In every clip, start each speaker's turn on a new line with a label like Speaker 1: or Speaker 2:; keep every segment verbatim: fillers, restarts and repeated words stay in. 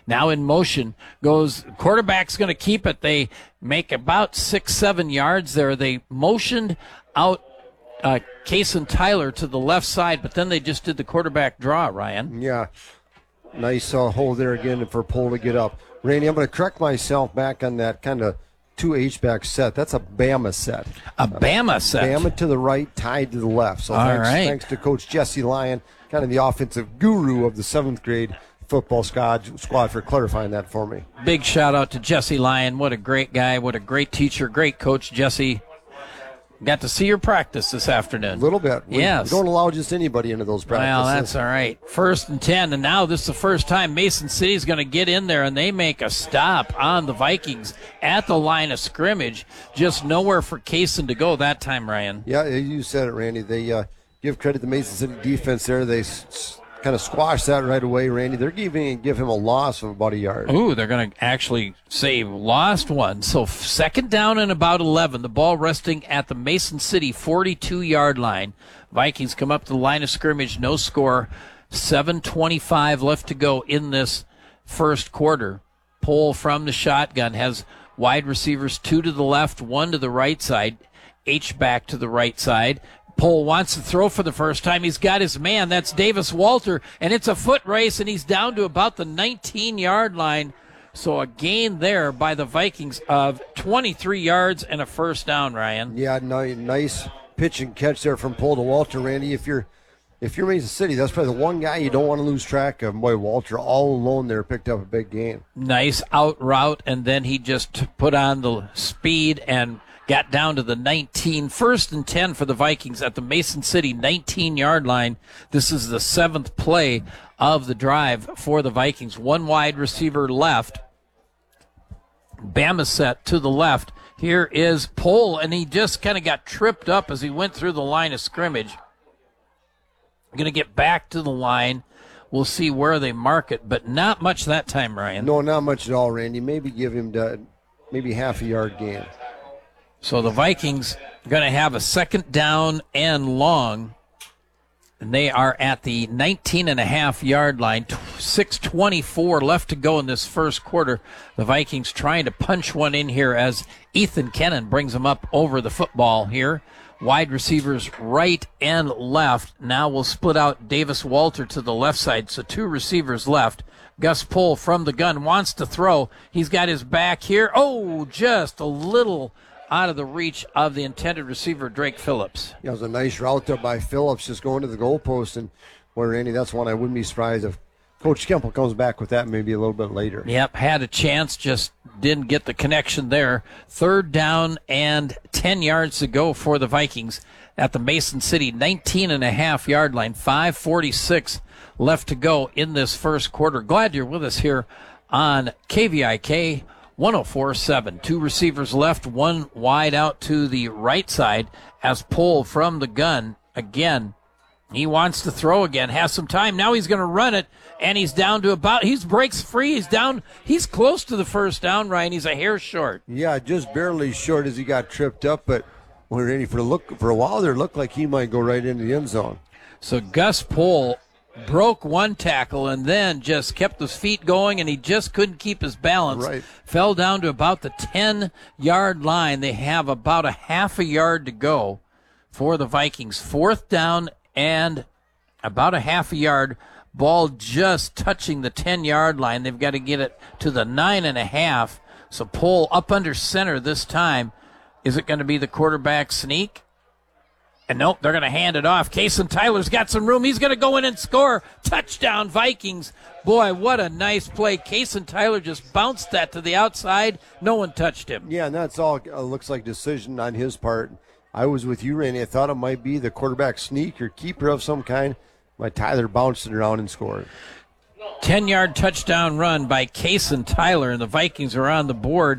Speaker 1: Now in motion goes, quarterback's going to keep it. They make about six, seven yards there. They motioned out uh, Kason Tyler to the left side, but then they just did the quarterback draw, Ryan.
Speaker 2: Yeah. Nice uh, hold there again for Pohl to get up. Randy, I'm going to correct myself back on that kind of two H-back set. That's a Bama set.
Speaker 1: A Bama set.
Speaker 2: Bama to the right, tied to the left. So
Speaker 1: All
Speaker 2: thanks,
Speaker 1: right.
Speaker 2: thanks to Coach Jesse Lyon, kind of the offensive guru of the seventh grade football squad, squad for clarifying that for me.
Speaker 1: Big shout out to Jesse Lyon. What a great guy. What a great teacher. Great coach, Jesse. Got to see your practice this afternoon.
Speaker 2: A little bit. We,
Speaker 1: yes.
Speaker 2: we don't allow just anybody into those practices.
Speaker 1: Well, that's all right. First and ten, and now this is the first time Mason City's going to get in there, and they make a stop on the Vikings at the line of scrimmage. Just nowhere for Kason to go that time, Ryan.
Speaker 2: Yeah, you said it, Randy. They uh, give credit to Mason City defense there. They s- s- kind of squashed that right away, Randy. They're giving give him a loss of about a yard.
Speaker 1: Ooh, they're going to actually say lost one. So second down and about eleven. The ball resting at the Mason City forty-two-yard line. Vikings come up to the line of scrimmage, no score. seven twenty-five left to go in this first quarter. Pohl from the shotgun has wide receivers, two to the left, one to the right side. H-back to the right side. Pohl wants to throw for the first time. He's got his man. That's Davis Walter, and it's a foot race, and he's down to about the nineteen-yard line. So a gain there by the Vikings of twenty-three yards and a first down, Ryan.
Speaker 2: Yeah, ni- nice pitch and catch there from Pohl to Walter, Randy. If you're if you're Mason City, that's probably the one guy you don't want to lose track of. Boy, Walter all alone there picked up a big gain.
Speaker 1: Nice out route, and then he just put on the speed and got down to the nineteen. First and ten for the Vikings at the Mason City nineteen-yard line. This is the seventh play of the drive for the Vikings. One wide receiver left. Bama set to the left. Here is Pohl, and he just kind of got tripped up as he went through the line of scrimmage. Going to get back to the line. We'll see where they mark it, but not much that time, Ryan.
Speaker 2: No, not much at all, Randy. Maybe give him the, maybe half a yard gain.
Speaker 1: So the Vikings are going to have a second down and long, and they are at the nineteen and a half yard line. six twenty-four left to go in this first quarter. The Vikings trying to punch one in here as Ethan Kennan brings them up over the football here. Wide receivers right and left. Now we'll split out Davis Walter to the left side, so two receivers left. Gus Pohl from the gun wants to throw. He's got his back here. Oh, just a little out of the reach of the intended receiver, Drake Phillips.
Speaker 2: Yeah, it was a nice route there by Phillips, just going to the goalpost. And, well, Randy, that's one I wouldn't be surprised if Coach Kemple comes back with that maybe a little bit later.
Speaker 1: Yep, had a chance, just didn't get the connection there. Third down and ten yards to go for the Vikings at the Mason City nineteen and a half yard line. five forty-six left to go in this first quarter. Glad you're with us here on K V I K one oh four point seven. Two receivers left, one wide out to the right side as Pohl from the gun. Again, he wants to throw again, has some time. Now he's going to run it, and he's down to about, he breaks free. He's down, he's close to the first down, Ryan. He's a hair short.
Speaker 2: Yeah, just barely short as he got tripped up, but well, Randy, for, look, for a while there, it looked like he might go right into the end zone.
Speaker 1: So Gus Pohl broke one tackle and then just kept his feet going, and he just couldn't keep his balance.
Speaker 2: Right.
Speaker 1: Fell down to about the ten-yard line. They have about a half a yard to go for the Vikings. Fourth down and about a half a yard. Ball just touching the ten-yard line. They've got to get it to the nine and a half. So Pohl up under center this time. Is it going to be the quarterback sneak? And nope, they're going to hand it off. Kason Tyler's got some room. He's going to go in and score. Touchdown, Vikings. Boy, what a nice play. Kason Tyler just bounced that to the outside. No one touched him.
Speaker 2: Yeah, and that's all uh, looks like decision on his part. I was with you, Randy. I thought it might be the quarterback sneak or keeper of some kind. But Tyler bounced it around and scored.
Speaker 1: ten-yard touchdown run by Kason Tyler, and the Vikings are on the board.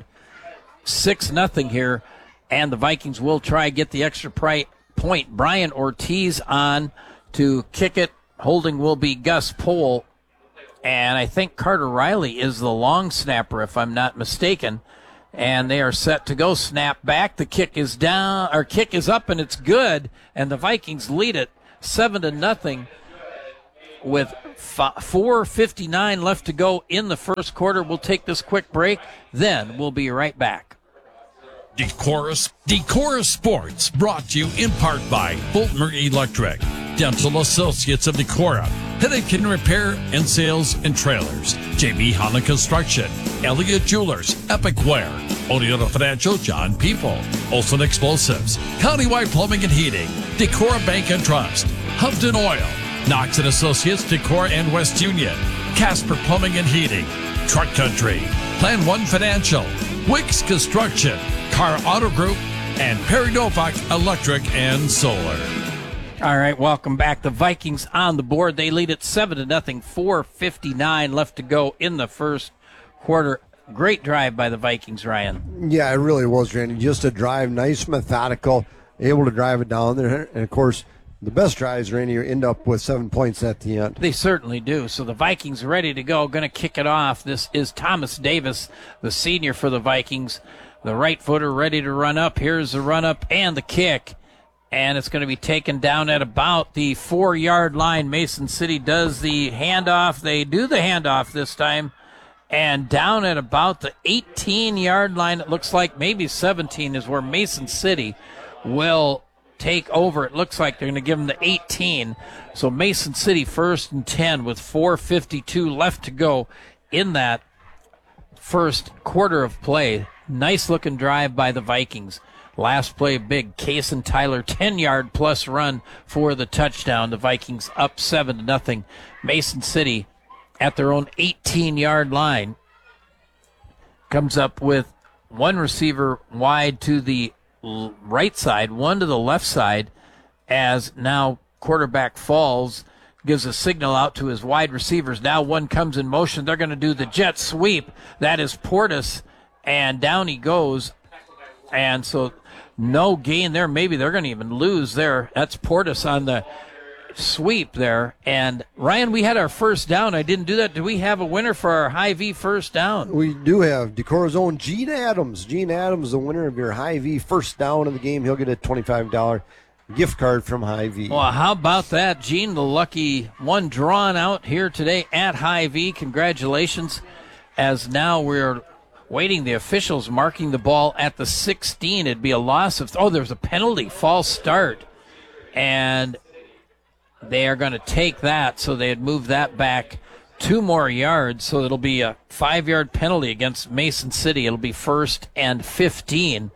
Speaker 1: six nothing here, and the Vikings will try get the extra pri- point. Brian Ortiz on to kick it. Holding will be Gus Pohl, and I think Carter Riley is the long snapper, if I'm not mistaken. And they are set to go. Snap back. The kick is down, or kick is up, and it's good. And the Vikings lead it seven to nothing with four fifty-nine left to go in the first quarter. We'll take this quick break, then we'll be right back.
Speaker 3: Decorah, Decorah Sports, brought to you in part by Boltmer Electric, Dental Associates of Decorah, Headache and Repair and Sales and Trailers, J B Hanna Construction, Elliott Jewelers, Epic Wear, Oneota Financial, John People, Olson Explosives, Countywide Plumbing and Heating, Decorah Bank and Trust, Humpton Oil, Knox and Associates, Decorah and West Union, Casper Plumbing and Heating, Truck Country, Plan One Financial, Wicks Construction, Car Auto Group, and Perry Novak Electric and Solar.
Speaker 1: All right, welcome back. The Vikings on the board. They lead at seven to nothing. four fifty-nine left to go in the first quarter. Great drive by the Vikings, Ryan.
Speaker 2: Yeah, it really was, Randy. Just a drive, nice, methodical, able to drive it down there. And, of course, the best drives, Randy, you end up with seven points at the end.
Speaker 1: They certainly do. So the Vikings are ready to go, going to kick it off. This is Thomas Davis, the senior for the Vikings. The right footer ready to run up. Here's the run up and the kick. And it's going to be taken down at about the four-yard line. Mason City does the handoff. They do the handoff this time. And down at about the eighteen-yard line, it looks like maybe seventeen is where Mason City will take over. It looks like they're going to give them the eighteen. So Mason City first and ten with four fifty-two left to go in that first quarter of play. Nice-looking drive by the Vikings. Last play, big. Cason Tyler, ten-yard plus run for the touchdown. The Vikings up seven to nothing. Mason City at their own eighteen-yard line comes up with one receiver wide to the right side, one to the left side, as now quarterback falls, gives a signal out to his wide receivers. Now one comes in motion. They're going to do the jet sweep. That is Portis, and down he goes. And so no gain there. Maybe they're going to even lose there. That's Portis on the sweep there. And Ryan, we had our first down. I didn't do that. Do we have a winner for our Hy-Vee first down?
Speaker 2: We do have Decorah's own Gene Adams. Gene Adams, the winner of your Hy-Vee first down of the game. He'll get a twenty-five dollars gift card from Hy-Vee.
Speaker 1: Well, how about that? Gene, the lucky one drawn out here today at Hy-Vee. Congratulations. As now we're waiting, the officials marking the ball at the sixteen. It'd be a loss of, oh, there's a penalty, false start. And they are going to take that, so they'd move that back two more yards. So it'll be a five-yard penalty against Mason City. It'll be first and fifteen.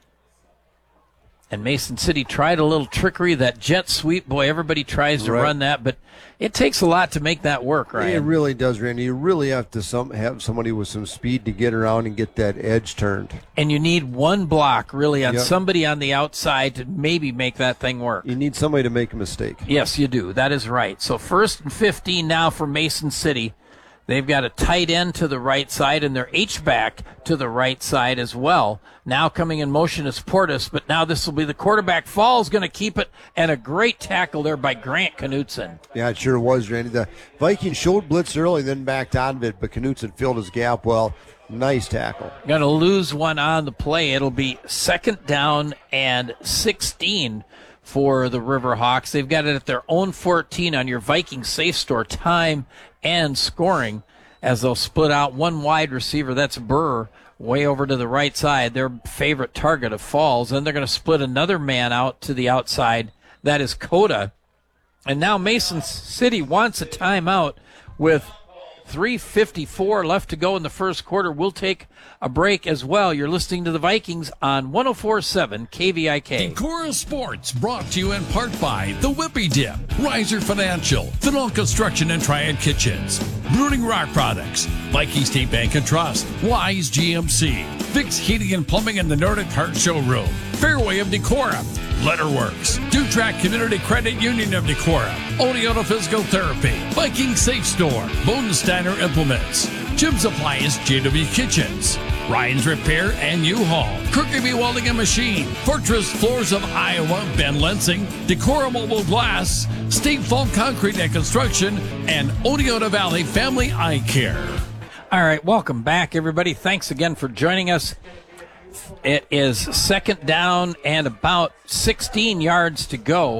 Speaker 1: And Mason City tried a little trickery, that jet sweep. Boy, everybody tries to
Speaker 2: right.
Speaker 1: run that, but it takes a lot to make that work, right?
Speaker 2: It really does, Randy. You really have to some, have somebody with some speed to get around and get that edge turned.
Speaker 1: And you need one block, really, on
Speaker 2: yep.
Speaker 1: somebody on the outside to maybe make that thing work.
Speaker 2: You need somebody to make a mistake.
Speaker 1: Yes, you do. That is right. So first and fifteen now for Mason City. They've got a tight end to the right side and their H-back to the right side as well. Now coming in motion is Portis, but now this will be the quarterback. Falls going to keep it, and a great tackle there by Grant Knutson.
Speaker 2: Yeah, it sure was, Randy. The Vikings showed blitz early, then backed out of it, but Knutson filled his gap well. Nice tackle.
Speaker 1: Going to lose one on the play. It'll be second down and sixteen for the Riverhawks. They've got it at their own fourteen on your Viking Safe Store time and scoring, as they'll split out one wide receiver. That's Burr way over to the right side, their favorite target of Falls. Then they're going to split another man out to the outside. That is Coda. And now Mason City wants a timeout with three fifty-four left to go in the first quarter. We'll take a break as well. You're listening to the Vikings on one oh four point seven K V I K.
Speaker 3: Decorah Sports, brought to you in part by The Whippy Dip, Riser Financial, Fennell Construction and Triad Kitchens, Brooding Rock Products, Viking State Bank and Trust, Wise G M C, Fix Heating and Plumbing in the Nordic Heart Showroom, Fairway of Decorah, Letterworks, Dutrack Community Credit Union of Decorah, Oneota Physical Therapy, Viking Safe Store, Bodensteiner Implements, Jim's Appliance, J W Kitchens, Ryan's Repair and U-Haul, Kirkby Welding and Machine, Fortress Floors of Iowa, Ben Lensing, Decorah Mobile Glass, State Fall Concrete and Construction, and Oneota Valley Family Eye Care.
Speaker 1: All right, welcome back, everybody. Thanks again for joining us. It is second down and about sixteen yards to go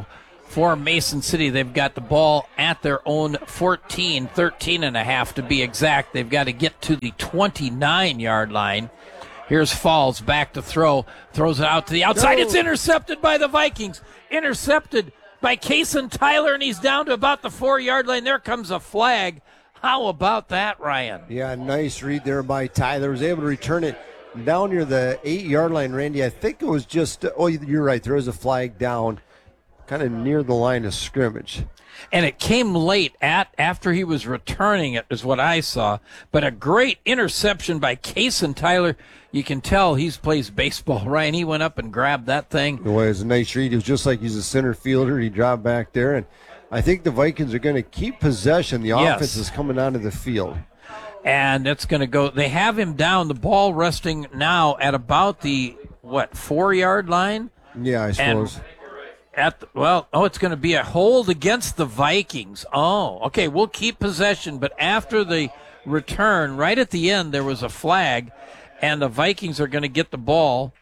Speaker 1: for Mason City. They've got the ball at their own fourteen, thirteen and a half to be exact. They've got to get to the twenty-nine-yard line. Here's Falls back to throw. Throws it out to the outside.
Speaker 2: No.
Speaker 1: It's intercepted by the Vikings. Intercepted by Kason Tyler, and he's down to about the four-yard line. There comes a flag. How about that, Ryan?
Speaker 2: Yeah, nice read there by Tyler. Was able to return it down near the eight-yard line, Randy. I think it was just, oh, you're right. There was a flag down kind of near the line of scrimmage.
Speaker 1: And it came late at after he was returning it is what I saw. But a great interception by Kason Tyler. You can tell he plays baseball, Ryan. He went up and grabbed that thing.
Speaker 2: It was a nice read. It was just like he's a center fielder. He dropped back there. And I think the Vikings are going to keep possession. The
Speaker 1: Yes.
Speaker 2: offense is coming onto the field.
Speaker 1: And it's going to go. They have him down. The ball resting now at about the, what, four-yard line?
Speaker 2: Yeah, I suppose.
Speaker 1: At the, well, oh, it's going to be a hold against the Vikings. Oh, okay, we'll keep possession, but after the return, right at the end, there was a flag, and the Vikings are going to get the ball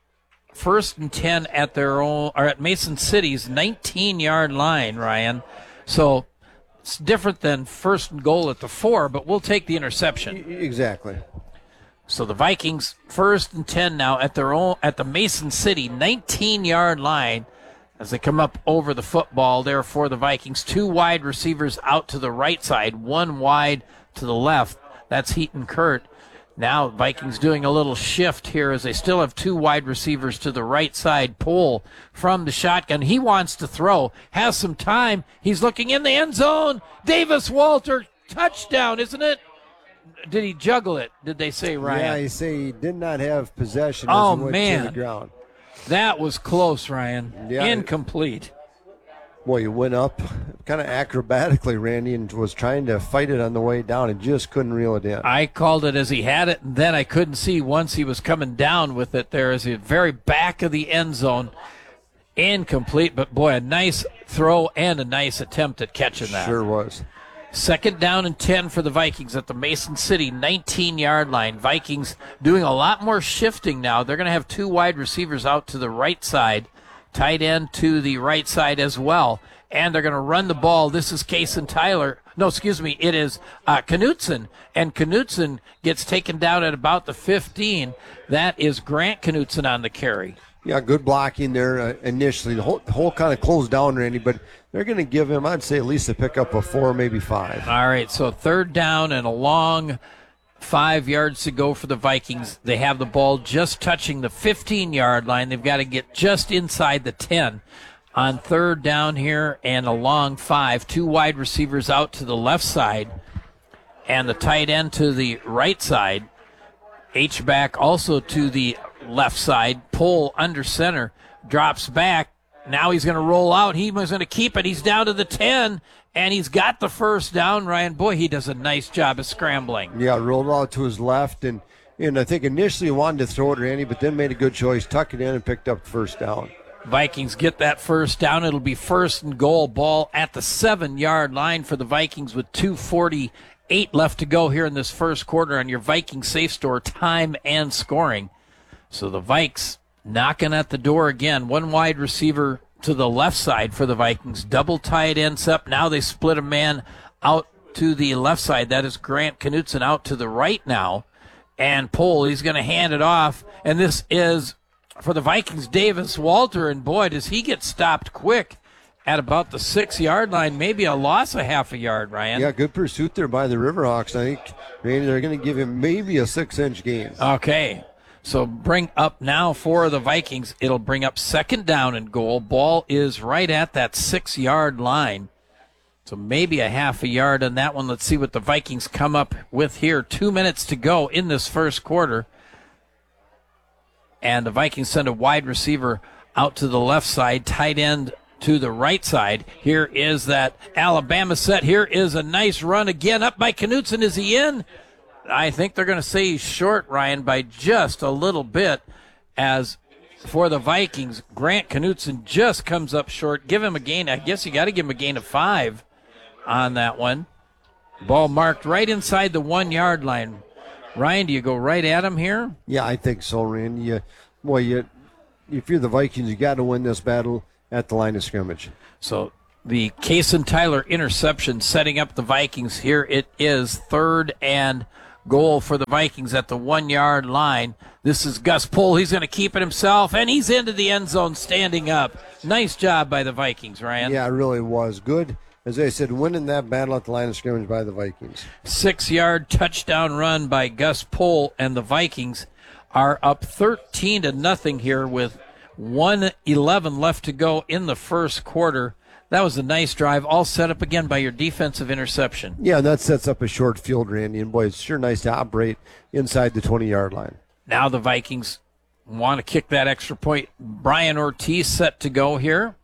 Speaker 1: first and ten at their own, or at Mason City's nineteen-yard line, Ryan. So it's different than first and goal at the four, but we'll take the interception.
Speaker 2: Exactly.
Speaker 1: So the Vikings first and ten now at their own, at the Mason City nineteen-yard line. As they come up over the football there for the Vikings, two wide receivers out to the right side, one wide to the left. That's Heaton Kurt. Now Vikings doing a little shift here as they still have two wide receivers to the right side. Pull from the shotgun. He wants to throw, has some time. He's looking in the end zone. Davis Walter, touchdown, isn't it? Did he juggle it, did they say, Ryan?
Speaker 2: Yeah, you say he did not have possession
Speaker 1: Oh,
Speaker 2: as he went
Speaker 1: man.
Speaker 2: to the ground.
Speaker 1: That was close, Ryan.
Speaker 2: Yeah.
Speaker 1: Incomplete.
Speaker 2: Boy, he went up kind of acrobatically, Randy, and was trying to fight it on the way down and just couldn't reel it in.
Speaker 1: I called it as he had it, and then I couldn't see once he was coming down with it there as the very back of the end zone. Incomplete, but boy, a nice throw and a nice attempt at catching that.
Speaker 2: Sure was.
Speaker 1: Second down and ten for the Vikings at the Mason City nineteen-yard line. Vikings doing a lot more shifting now. They're going to have two wide receivers out to the right side, tight end to the right side as well, and they're going to run the ball. This is Kason Tyler. No, excuse me, it is uh, Knutson, and Knutson gets taken down at about the fifteen. That is Grant Knutson on the carry.
Speaker 2: Yeah, good blocking there uh, initially. The whole, the whole kind of closed down, Randy, but they're going to give him, I'd say, at least a pickup of four, maybe five.
Speaker 1: All right, so third down and a long five yards to go for the Vikings. They have the ball just touching the fifteen-yard line. They've got to get just inside the ten on third down here and a long five. Two wide receivers out to the left side and the tight end to the right side. H-back also to the left side. Pull under center. Drops back. Now he's going to roll out. He was going to keep it. He's down to the ten, and he's got the first down, Ryan. Boy, he does a nice job of scrambling.
Speaker 2: Yeah, rolled out to his left, and, and I think initially wanted to throw it, Randy, but then made a good choice, tucked it in, and picked up the first down.
Speaker 1: Vikings get that first down. It'll be first and goal, ball at the seven-yard line for the Vikings with two forty-eight left to go here in this first quarter on your Viking Safe Store time and scoring. So the Vikes knocking at the door again. One wide receiver to the left side for the Vikings. Double tight ends up. Now they split a man out to the left side. That is Grant Knutson out to the right now. And Pohl, he's going to hand it off. And this is, for the Vikings, Davis Walter. And boy, does he get stopped quick at about the six-yard line. Maybe a loss of half a yard, Ryan.
Speaker 2: Yeah, good pursuit there by the Riverhawks. I think, Randy, they're going to give him maybe a six-inch gain.
Speaker 1: Okay. So bring up now for the Vikings. It'll bring up second down and goal. Ball is right at that six-yard line. So maybe a half a yard on that one. Let's see what the Vikings come up with here. Two minutes to go in this first quarter. And the Vikings send a wide receiver out to the left side, tight end to the right side. Here is that Alabama set. Here is a nice run again up by Knutson. Is he in? I think they're going to say he's short, Ryan, by just a little bit. As for the Vikings, Grant Knutson just comes up short. Give him a gain. I guess you got to give him a gain of five on that one. Ball marked right inside the one-yard line. Ryan, do you go right at him here?
Speaker 2: Yeah, I think so, Randy. You, boy, you, if you're the Vikings, you got to win this battle. at the line of scrimmage.
Speaker 1: So the Kason Tyler interception setting up the Vikings. Here it is, third and goal for the Vikings at the one-yard line. This is Gus Pohl. He's going to keep it himself, and he's into the end zone standing up. Nice job by the Vikings, Ryan.
Speaker 2: Yeah, it really was. Good, as I said, winning that battle at the line of scrimmage by the Vikings.
Speaker 1: Six-yard touchdown run by Gus Pohl, and the Vikings are up thirteen to nothing here with one eleven left to go in the first quarter. That was a nice drive, all set up again by your defensive interception.
Speaker 2: Yeah, that sets up a short field, Randy, and boy, it's sure nice to operate inside the twenty-yard line.
Speaker 1: Now the Vikings want to kick that extra point. Brian Ortiz set to go here.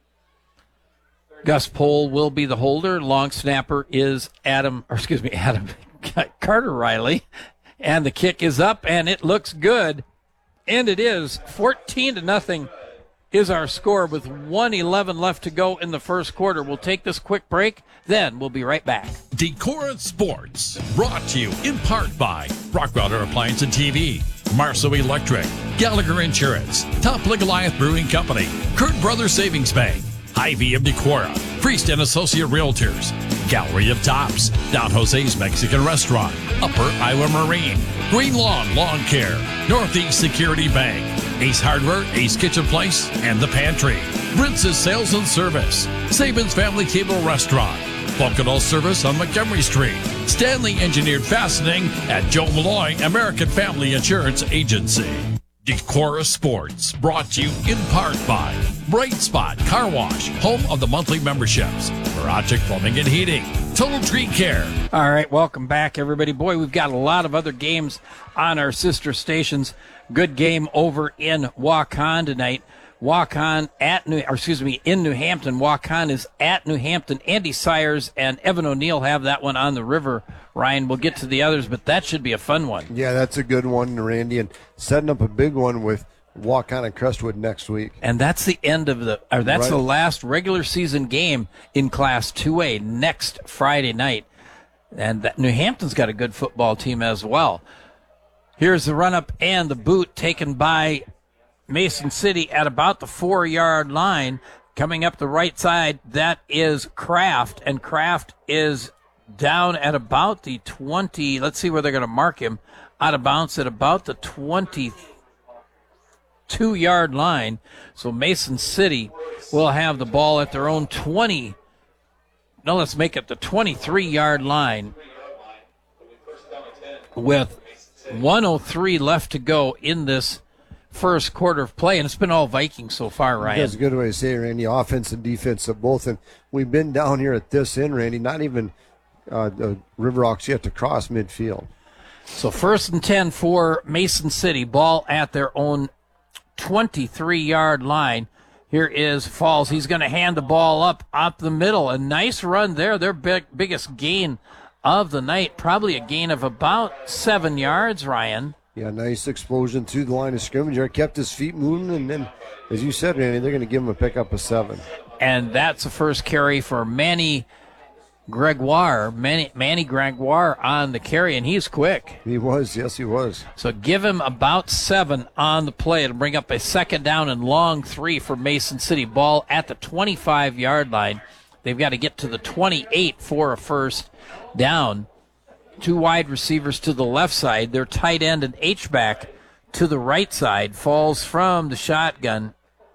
Speaker 1: Gus Pohl will be the holder. Long snapper is Adam, or excuse me, Adam Carter Riley. And the kick is up, and it looks good. And it is fourteen to nothing is our score with one eleven left to go in the first quarter. We'll take this quick break, then we'll be right back.
Speaker 3: Decorah Sports, brought to you in part by Rockwater Appliance and T V, Marceau Electric, Gallagher Insurance, Toppling Goliath Brewing Company, Kurt Brothers Savings Bank, Hy-Vee of Decorah, Priest and Associate Realtors, Gallery of Tops, Don Jose's Mexican Restaurant, Upper Iowa Marine, Green Lawn Lawn Care, Northeast Security Bank, Ace Hardware, Ace Kitchen Place, and The Pantry, Prince's Sales and Service, Saban's Family Cable Restaurant, Vulcanol Service on Montgomery Street, Stanley Engineered Fastening at Joe Malloy American Family Insurance Agency. Decorah Sports, brought to you in part by Bright Spot Car Wash, home of the monthly memberships, Miragic Plumbing and Heating, Total Tree Care.
Speaker 1: All right, welcome back, everybody. Boy, we've got a lot of other games on our sister stations. Good game over in Waukon tonight. Waukon at New, or excuse me, in New Hampton. Waukon is at New Hampton. Andy Sires and Evan O'Neill have that one on the river. Ryan, we'll get to the others, but that should be a fun one.
Speaker 2: Yeah, that's a good one, Randy, and setting up a big one with Waukon and Crestwood next week.
Speaker 1: And that's the end of the, or that's
Speaker 2: Right.
Speaker 1: the last regular season game in Class two A next Friday night. And that, New Hampton's got a good football team as well. Here's the run-up and the boot taken by Mason City at about the four-yard line. Coming up the right side, that is Kraft, and Kraft is down at about the twenty. Let's see where they're going to mark him. Out of bounds at about the twenty-two-yard line. So Mason City will have the ball at their own twenty. No, let's make it the twenty-three-yard line with one oh three left to go in this first quarter of play, and it's been all Vikings so far, Ryan.
Speaker 2: That's a good way to say it, Randy. Offense and defense of both. And we've been down here at this end, Randy, not even uh, the River Rocks yet to cross midfield.
Speaker 1: So first and ten for Mason City. Ball at their own twenty-three-yard line. Here is Falls. He's going to hand the ball up, up the middle. A nice run there. Their big, biggest gain of the night. Probably a gain of about seven yards, Ryan.
Speaker 2: Yeah, nice explosion to the line of scrimmage. There kept his feet moving, and then, as you said, Randy, they're going to give him a pickup of seven.
Speaker 1: And that's the first carry for Manny Gregoire. Manny, Manny Gregoire on the carry, and he's quick.
Speaker 2: He was, yes, he was.
Speaker 1: So give him about seven on the play. It'll bring up a second down and long three for Mason City. Ball at the twenty-five-yard line. They've got to get to the twenty-eight for a first down. Two wide receivers to the left side. Their tight end and H-back to the right side. Falls from the shotgun.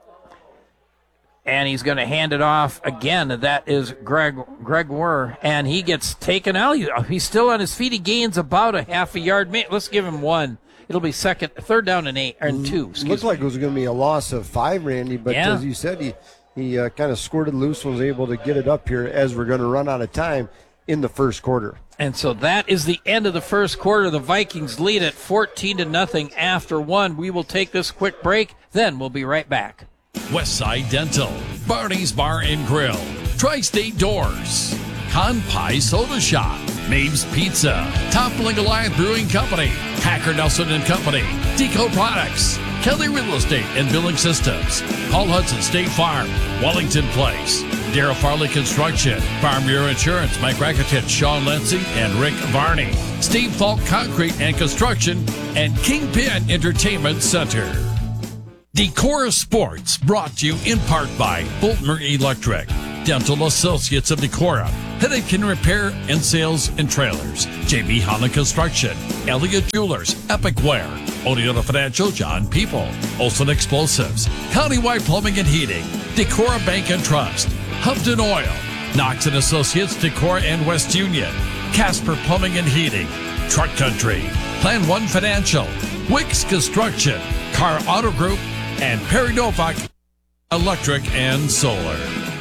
Speaker 1: And he's going to hand it off again. That is Greg Gregoire. And he gets taken out. He's still on his feet. He gains about a half a yard. Let's give him one. It'll be second, third down and eight, and two.
Speaker 2: It looked like it was going to be a loss of five, Randy, but
Speaker 1: Yeah.
Speaker 2: as you said, he, he uh, kind of squirted loose and was able to get it up here as we're going to run out of time in the first quarter.
Speaker 1: And so that is the end of the first quarter. The Vikings lead at fourteen to nothing after one. We will take this quick break, then we'll be right back.
Speaker 3: Westside Dental, Barney's Bar and Grill, Tri-State Doors, Con Pie Soda Shop, Maeve's Pizza, Toppling Goliath Brewing Company, Hacker Nelson and Company, Deco Products, Kelly Real Estate and Billing Systems, Paul Hudson State Farm, Wellington Place, Darrell Farley Construction, Farm Bureau Insurance, Mike Rakitich, Sean Lindsay, and Rick Varney, Steve Falk Concrete and Construction, and Kingpin Entertainment Center. Decora Sports, brought to you in part by Boltmer Electric, Dental Associates of Decora, Headache and Repair and Sales and Trailers, J B Holland Construction, Elliott Jewelers, Epic Wear, Oneota Financial, John People, Olson Explosives, Countywide Plumbing and Heating, Decora Bank and Trust, Hubden Oil, Knox and Associates, Decora and West Union, Casper Plumbing and Heating, Truck Country, Plan One Financial, Wicks Construction, Car Auto Group, and Perry Novak Electric and Solar.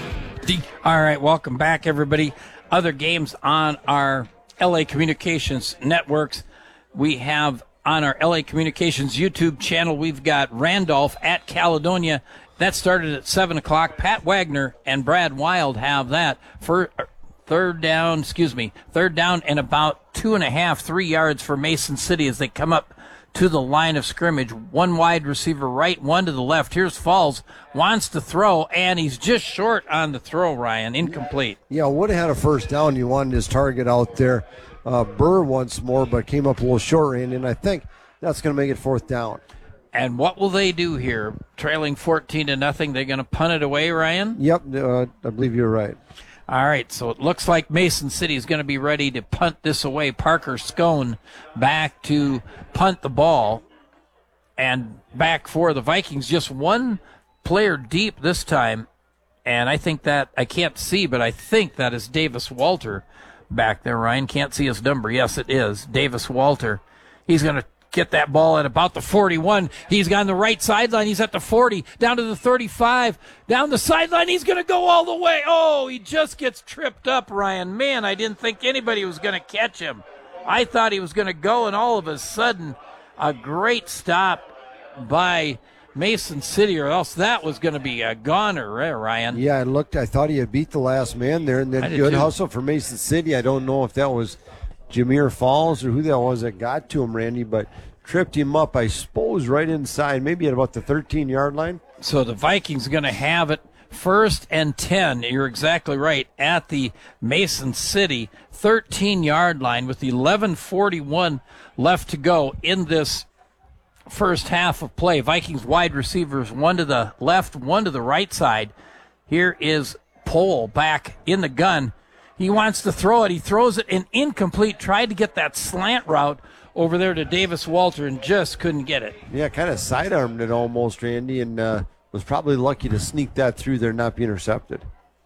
Speaker 1: All right, welcome back, everybody. Other games on our L A Communications networks. We have on our L A Communications YouTube channel, we've got Randolph at Caledonia. That started at seven o'clock. Pat Wagner and Brad Wild have that for third down, excuse me, third down and about two and a half, three yards for Mason City as they come up to the line of scrimmage. One wide receiver right, one to the left. Here's Falls, wants to throw, and he's just short on the throw, Ryan. Incomplete.
Speaker 2: Yeah, would have had a first down. You wanted his target out there. Uh, Burr once more, but came up a little short range, and I think that's going to make it fourth down.
Speaker 1: And what will they do here? Trailing fourteen to nothing, they're going to punt it away, Ryan?
Speaker 2: Yep, uh, I believe you're right.
Speaker 1: All right, so it looks like Mason City is going to be ready to punt this away. Parker Scone back to punt the ball. And back for the Vikings, just one player deep this time. And I think that, I can't see, but I think that is Davis Walter back there, Ryan. Can't see his number. Yes, it is. Davis Walter. He's going to get that ball at about the forty-one. He's got on the right sideline. He's at the forty, down to the thirty-five, down the sideline. He's going to go all the way. Oh, he just gets tripped up, Ryan. Man, I didn't think anybody was going to catch him. I thought he was going to go, and all of a sudden, a great stop by Mason City, or else that was going to be a goner, right, Ryan?
Speaker 2: Yeah, I looked. I thought he had beat the last man there, and then good too. Hustle for Mason City. I don't know if that was Jameer Falls or who that was that got to him, Randy, but tripped him up, I suppose, right inside, maybe at about the thirteen-yard line.
Speaker 1: So the Vikings are going to have it first and ten. You're exactly right, at the Mason City thirteen-yard line with eleven forty-one left to go in this first half of play. Vikings wide receivers, one to the left, one to the right side. Here is Pohl back in the gun. He wants to throw it. He throws it in incomplete. Tried to get that slant route over there to Davis Walter and just couldn't get it.
Speaker 2: Yeah, kind of sidearmed it almost, Randy, and uh, was probably lucky to sneak that through there and not be intercepted.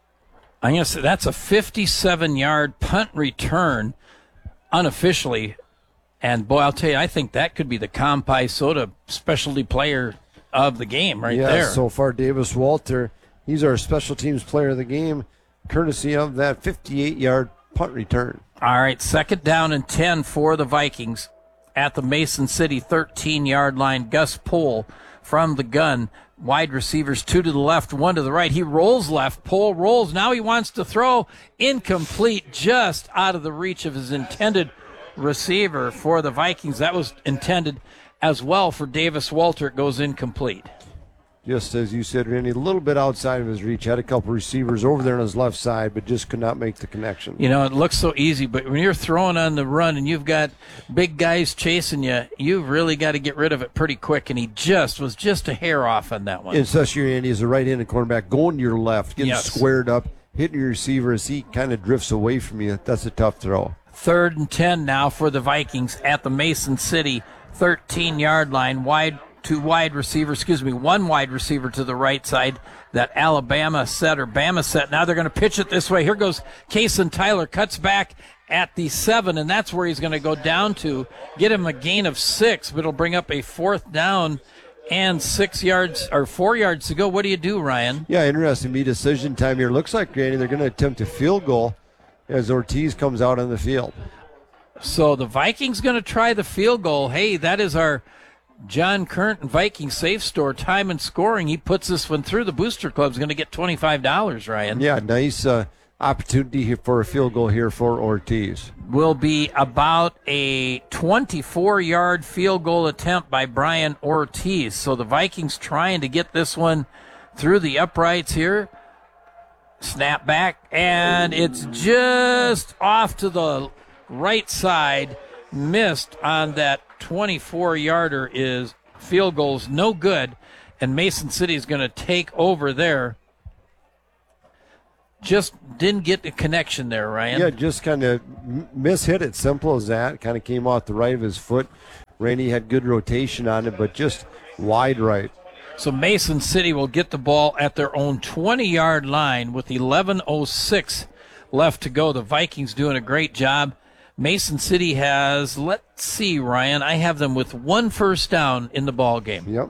Speaker 1: I'm going to say that's a fifty-seven-yard punt return unofficially. And, boy, I'll tell you, I think that could be the Compai Soda specialty player of the game right
Speaker 2: yeah,
Speaker 1: there.
Speaker 2: So far, Davis Walter, he's our special teams player of the game, courtesy of that fifty-eight-yard punt return.
Speaker 1: All right, second down and ten for the Vikings at the Mason City thirteen-yard line. Gus Pohl from the gun. Wide receivers, two to the left, one to the right. He rolls left. Pohl rolls. Now he wants to throw. Incomplete, just out of the reach of his intended receiver for the Vikings. That was intended as well for Davis Walter. It goes incomplete.
Speaker 2: Just as you said, Randy, a little bit outside of his reach. Had a couple receivers over there on his left side, but just could not make the connection.
Speaker 1: You know, it looks so easy, but when you're throwing on the run and you've got big guys chasing you, you've really got to get rid of it pretty quick, and he just was just a hair off on that one.
Speaker 2: And especially, Randy, as a right-handed cornerback, going to your left, getting
Speaker 1: yes.
Speaker 2: squared up, hitting your receiver as he kind of drifts away from you. That's a tough throw.
Speaker 1: Third and ten now for the Vikings at the Mason City thirteen-yard line. Wide two wide receivers, excuse me, one wide receiver to the right side. That Alabama set or Bama set. Now they're going to pitch it this way. Here goes Kason Tyler, cuts back at the seven, and that's where he's going to go down to. Get him a gain of six, but it'll bring up a fourth down and six yards or four yards to go. What do you do, Ryan?
Speaker 2: Yeah, interesting. Be decision time here. Looks like, Randy, they're going to attempt a field goal as Ortiz comes out on the field.
Speaker 1: So the Vikings going to try the field goal. Hey, that is our John Curtin Viking Safe Store time and scoring. He puts this one through. The Booster Club's going to get twenty-five dollars, Ryan.
Speaker 2: Yeah, nice uh, opportunity here for a field goal here for Ortiz.
Speaker 1: Will be about a twenty-four-yard field goal attempt by Brian Ortiz. So the Vikings trying to get this one through the uprights here. Snap back, and it's just off to the right side. Missed on that twenty-four-yarder. Is field goal's no good, and Mason City is going to take over there. Just didn't get the connection there, Ryan.
Speaker 2: Yeah, just kind of mishit it. Simple as that. Kind of came off the right of his foot. Randy had good rotation on it, but just wide right.
Speaker 1: So Mason City will get the ball at their own twenty-yard line with eleven oh six left to go. The Vikings doing a great job. Mason City has, let's see, Ryan, I have them with one first down in the ball game.
Speaker 2: Yep.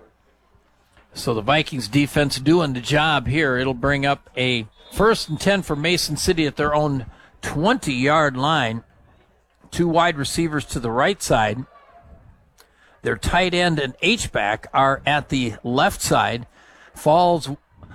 Speaker 1: So the Vikings defense doing the job here. It'll bring up a first and ten for Mason City at their own twenty-yard line. Two wide receivers to the right side. Their tight end and H-back are at the left side. Falls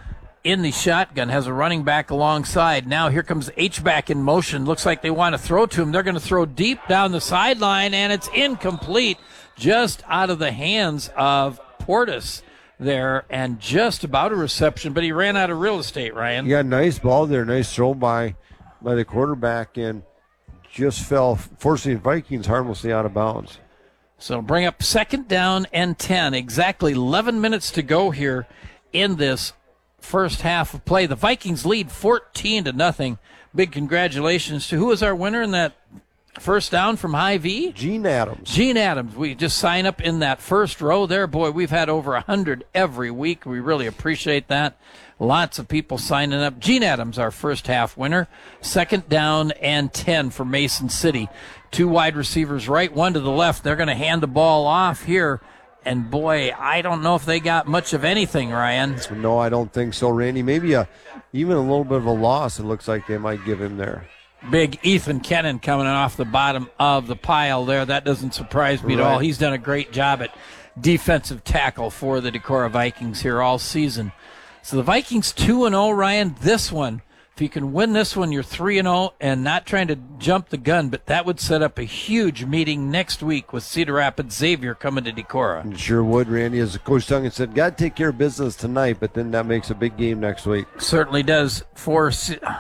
Speaker 1: in the shotgun, has a running back alongside. Now here comes H-back in motion. Looks like they want to throw to him. They're going to throw deep down the sideline, and it's incomplete. Just out of the hands of Portis there, and just about a reception, but he ran out of real estate, Ryan.
Speaker 2: Yeah, nice ball there. Nice throw by, by the quarterback, and just fell, forcing the Vikings harmlessly out of bounds.
Speaker 1: So it'll bring up second down and ten. Exactly eleven minutes to go here in this first half of play. The Vikings lead fourteen to nothing. Big congratulations to who was our winner in that first down from Hy-Vee?
Speaker 2: Gene Adams.
Speaker 1: Gene Adams. We just sign up in that first row there. Boy, we've had over one hundred every week. We really appreciate that. Lots of people signing up. Gene Adams, our first half winner. Second down and ten for Mason City. Two wide receivers right, one to the left. They're going to hand the ball off here. And, boy, I don't know if they got much of anything, Ryan.
Speaker 2: No, I don't think so, Randy. Maybe a, even a little bit of a loss it looks like they might give him there.
Speaker 1: Big Ethan Kennan coming off the bottom of the pile there. That doesn't surprise me
Speaker 2: right.
Speaker 1: at all. He's done a great job at defensive tackle for the Decorah Vikings here all season. So the Vikings two and oh, Ryan. This one, if you can win this one, you're three and oh, and not trying to jump the gun, but that would set up a huge meeting next week with Cedar Rapids Xavier coming to Decorah.
Speaker 2: It sure would, Randy. As Coach Duncan said, got to take care of business tonight, but then that makes a big game next week.
Speaker 1: Certainly does for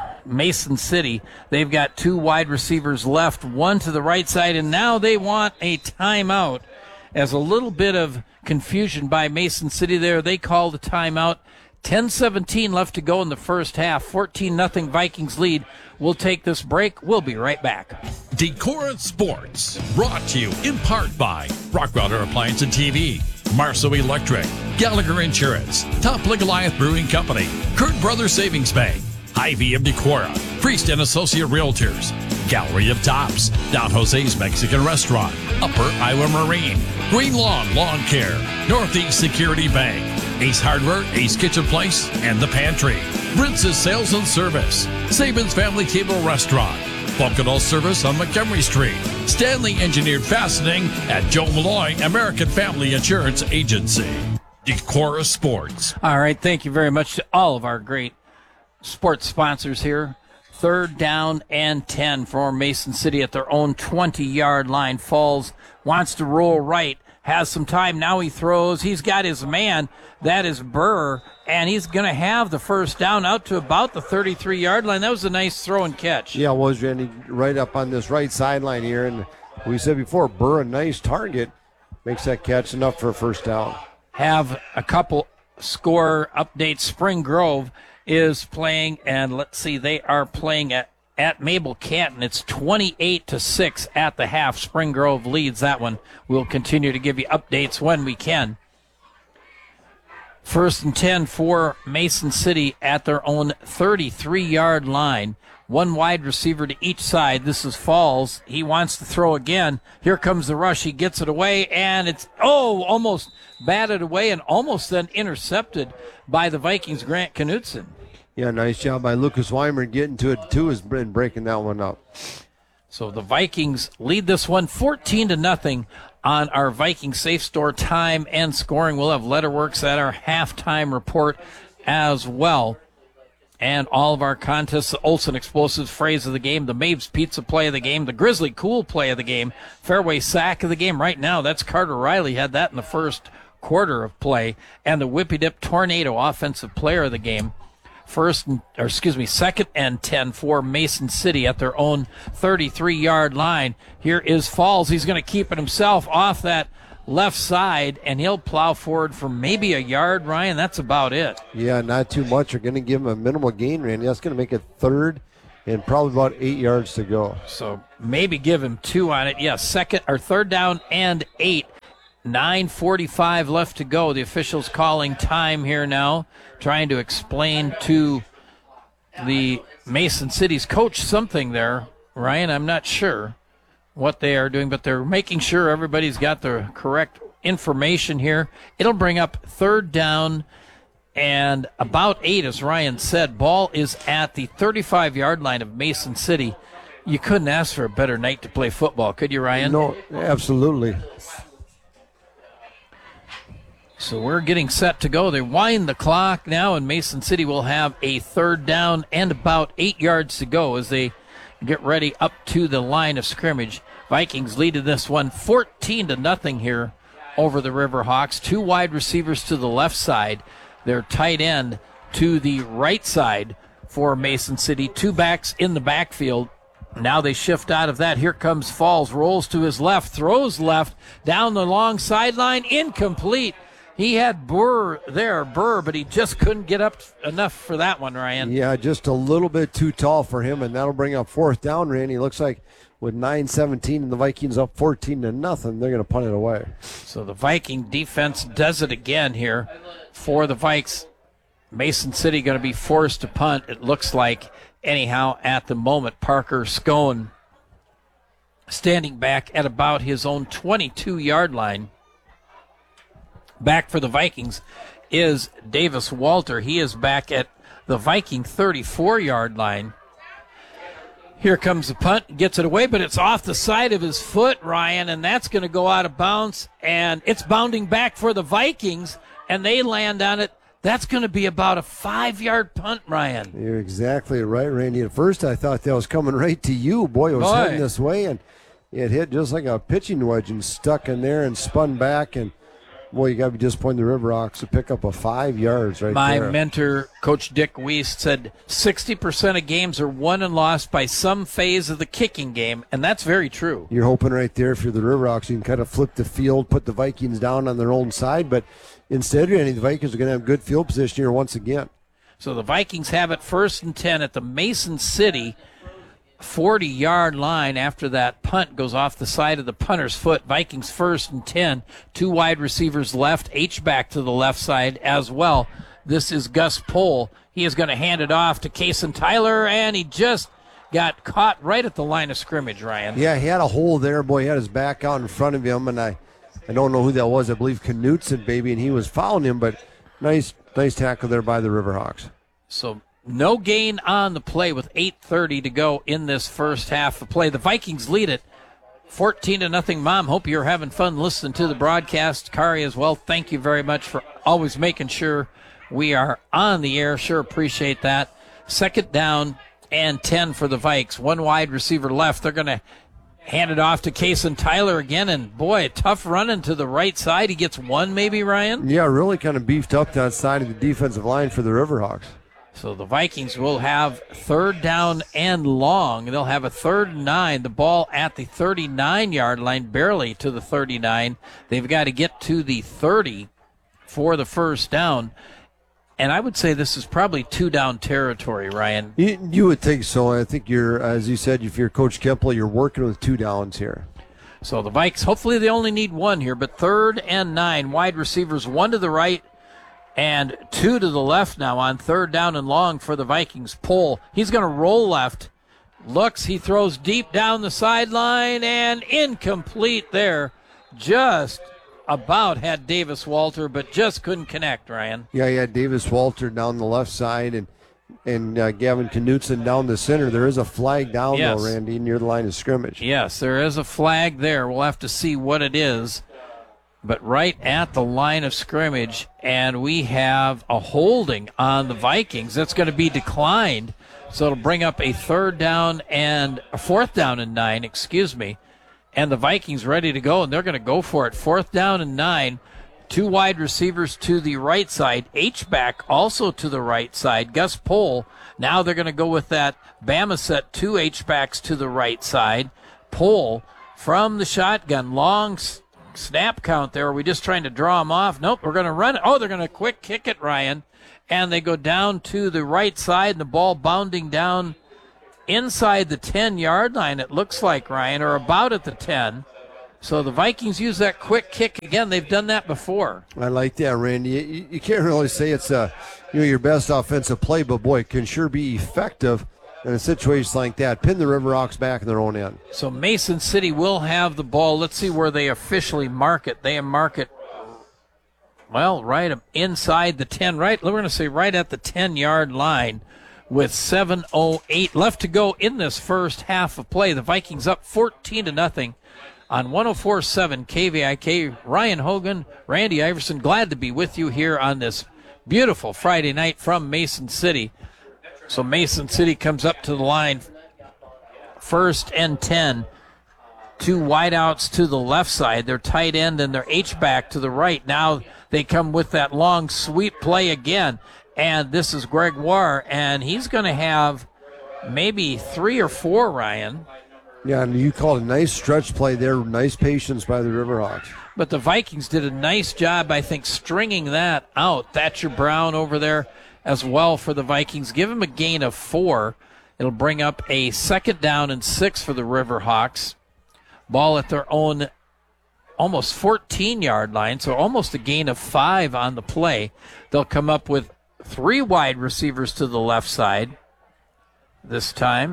Speaker 1: Mason City. They've got two wide receivers left, one to the right side, and now they want a timeout. As a little bit of confusion by Mason City there, they call the timeout. ten seventeen left to go in the first half. fourteen nothing Vikings lead. We'll take this break. We'll be right back.
Speaker 3: Decorah Sports, brought to you in part by Rockwater Appliance and T V, Marceau Electric, Gallagher Insurance, Top Goliath Brewing Company, Kurt Brothers Savings Bank, Hy-Vee of Decorah, Priest and Associate Realtors, Gallery of Tops, Don Jose's Mexican Restaurant, Upper Iowa Marine, Green Lawn Lawn Care, Northeast Security Bank, Ace Hardware, Ace Kitchen Place, and The Pantry, Britz's Sales and Service, Saban's Family Table Restaurant, Bunkadal Service on Montgomery Street, Stanley Engineered Fastening at Joe Malloy American Family Insurance Agency. Decorah Sports.
Speaker 1: All right, thank you very much to all of our great sports sponsors here. Third down and ten for Mason City at their own twenty-yard line. Falls, wants to roll right, has some time. Now he throws. He's got his man. That is Burr, and he's going to have the first down out to about the thirty-three-yard line. That was a nice throw and catch.
Speaker 2: Yeah, it was, Randy, right up on this right sideline here. And we said before, Burr, a nice target, makes that catch enough for a first down.
Speaker 1: Have a couple score updates. Spring Grove is playing, and let's see, they are playing at, at Mabel Canton. It's twenty-eight to six at the half. Spring Grove leads that one. We'll continue to give you updates when we can. First and ten for Mason City at their own thirty-three-yard line. One wide receiver to each side. This is Falls. He wants to throw again. Here comes the rush. He gets it away, and it's, oh, almost batted away and almost then intercepted by the Vikings' Grant Knutson.
Speaker 2: Yeah, nice job by Lucas Weimer getting to it, too, and breaking that one up.
Speaker 1: So the Vikings lead this one fourteen to nothing on our Viking Safe Store time and scoring. We'll have Letterworks at our halftime report as well. And all of our contests, the Olson Explosives phrase of the game, the Mabes Pizza play of the game, the Grizzly Cool play of the game, Fairway sack of the game. Right now, that's Carter Riley, had that in the first quarter of play. And the Whippy Dip Tornado offensive player of the game. First, and, or excuse me, second and ten for Mason City at their own thirty-three-yard line. Here is Falls. He's going to keep it himself off that left side, and he'll plow forward for maybe a yard, Ryan. That's about it.
Speaker 2: Yeah, not too much. They're going to give him a minimal gain, Randy. That's going to make it third and probably about eight yards to go.
Speaker 1: So maybe give him two on it. Yes, yeah, second or third down and eight. nine forty-five left to go. The officials calling time here now, trying to explain to the Mason City's coach something there. Ryan, I'm not sure what they are doing, but they're making sure everybody's got the correct information here. It'll bring up third down and about eight, as Ryan said. Ball is at the thirty-five-yard line of Mason City. You couldn't ask for a better night to play football, could you, Ryan?
Speaker 2: No, absolutely.
Speaker 1: So we're getting set to go. They wind the clock now, and Mason City will have a third down and about eight yards to go as they get ready up to the line of scrimmage. Vikings leading this one fourteen to nothing here over the Riverhawks. Two wide receivers to the left side. Their tight end to the right side for Mason City. Two backs in the backfield. Now they shift out of that. Here comes Falls. Rolls to his left. Throws left. Down the long sideline. Incomplete. He had Burr there, Burr, but he just couldn't get up enough for that one, Ryan.
Speaker 2: Yeah, just a little bit too tall for him, and that'll bring up fourth down, Randy. Looks like with nine seventeen and the Vikings up fourteen to nothing, they're going to punt it away.
Speaker 1: So the Viking defense does it again here for the Vikes. Mason City going to be forced to punt, it looks like, anyhow, at the moment. Parker Scone standing back at about his own twenty-two-yard line. Back for the Vikings is Davis Walter. He is back at the Viking thirty-four-yard line. Here comes the punt, gets it away, but it's off the side of his foot, Ryan, and that's going to go out of bounds, and it's bounding back for the Vikings, and they land on it. That's going to be about a five-yard punt, Ryan.
Speaker 2: You're exactly right, Randy. At first, I thought that was coming right to you. Boy, it was
Speaker 1: Boy.
Speaker 2: heading this way, and it hit just like a pitching wedge and stuck in there and spun back, and boy, you got to be disappointed the Riverhawks to pick up a five yards right
Speaker 1: My
Speaker 2: there.
Speaker 1: My mentor, Coach Dick Wiest, said sixty percent of games are won and lost by some phase of the kicking game, and that's very true.
Speaker 2: You're hoping right there if you're the Riverhawks, you can kind of flip the field, put the Vikings down on their own side, but instead, Randy, the Vikings are going to have good field position here once again.
Speaker 1: So the Vikings have it first and ten at the Mason City forty-yard line after that punt goes off the side of the punter's foot. Vikings first and ten. Two wide receivers left. H-back to the left side as well. This is Gus Pohl. He is going to hand it off to Kason Tyler, and he just got caught right at the line of scrimmage, Ryan.
Speaker 2: Yeah, he had a hole there. Boy, he had his back out in front of him, and I, I don't know who that was. I believe Knutson, baby, and he was fouling him, but nice, nice tackle there by the Riverhawks.
Speaker 1: So no gain on the play with eight thirty to go in this first half of play. The Vikings lead it fourteen to nothing. Mom, hope you're having fun listening to the broadcast. Kari as well, thank you very much for always making sure we are on the air. Sure appreciate that. Second down and ten for the Vikes. One wide receiver left. They're going to hand it off to Kason Tyler again, and boy, a tough running to the right side. He gets one maybe, Ryan?
Speaker 2: Yeah, really kind of beefed up that side of the defensive line for the Riverhawks.
Speaker 1: So the Vikings will have third down and long. They'll have a third and nine. The ball at the thirty-nine-yard line, barely to the thirty-nine. They've got to get to the thirty for the first down. And I would say this is probably two-down territory, Ryan.
Speaker 2: You, you would think so. I think you're, as you said, if you're Coach Kemple, you're working with two downs here.
Speaker 1: So the Vikes, hopefully they only need one here, but third and nine. Wide receivers, one to the right and two to the left now on third down and long for the Vikings. Pohl, he's going to roll left. Looks, he throws deep down the sideline and incomplete there. Just about had Davis Walter, but just couldn't connect, Ryan.
Speaker 2: Yeah, yeah, Davis Walter down the left side and and uh, Gavin Knutson down the center. There is a flag down,
Speaker 1: yes.
Speaker 2: though, Randy, near the line of scrimmage.
Speaker 1: Yes, there is a flag there. We'll have to see what it is. But right at the line of scrimmage, and we have a holding on the Vikings. That's going to be declined, so it'll bring up a third down and a fourth down and nine, excuse me. And the Vikings ready to go, and they're going to go for it. Fourth down and nine. Two wide receivers to the right side. H-back also to the right side. Gus Pohl. Now they're going to go with that Bama set. Two H-backs to the right side. Pohl from the shotgun. Long snap count there. Are we just trying to draw them off? Nope, we're going to run it. Oh, they're going to quick kick it, Ryan. And they go down to the right side, and the ball bounding down inside the ten-yard line, it looks like, Ryan, or about at the ten. So the Vikings use that quick kick again. They've done that before.
Speaker 2: I like that, Randy. You, you can't really say it's a, you know, your best offensive play, but, boy, it can sure be effective in a situation like that. Pin the Riverhawks back in their own end.
Speaker 1: So Mason City will have the ball. Let's see where they officially mark it. They mark it, well, right inside the ten. Right, we're going to say right at the ten-yard line with seven oh eight left to go in this first half of play. The Vikings up fourteen to nothing on one oh four point seven K V I K. Ryan Hogan, Randy Iverson, glad to be with you here on this beautiful Friday night from Mason City. So Mason City comes up to the line, first and ten. Two wideouts to the left side, their tight end and their H-back to the right. Now they come with that long sweep play again. And this is Gregoire, and he's going to have maybe three or four, Ryan.
Speaker 2: Yeah, and you called a nice stretch play there. Nice patience by the Riverhawks.
Speaker 1: But the Vikings did a nice job, I think, stringing that out. Thatcher Brown over there as well for the Vikings. Give him a gain of four. It'll bring up a second down and six for the Riverhawks. Ball at their own almost fourteen-yard line, so almost a gain of five on the play. They'll come up with three wide receivers to the left side this time.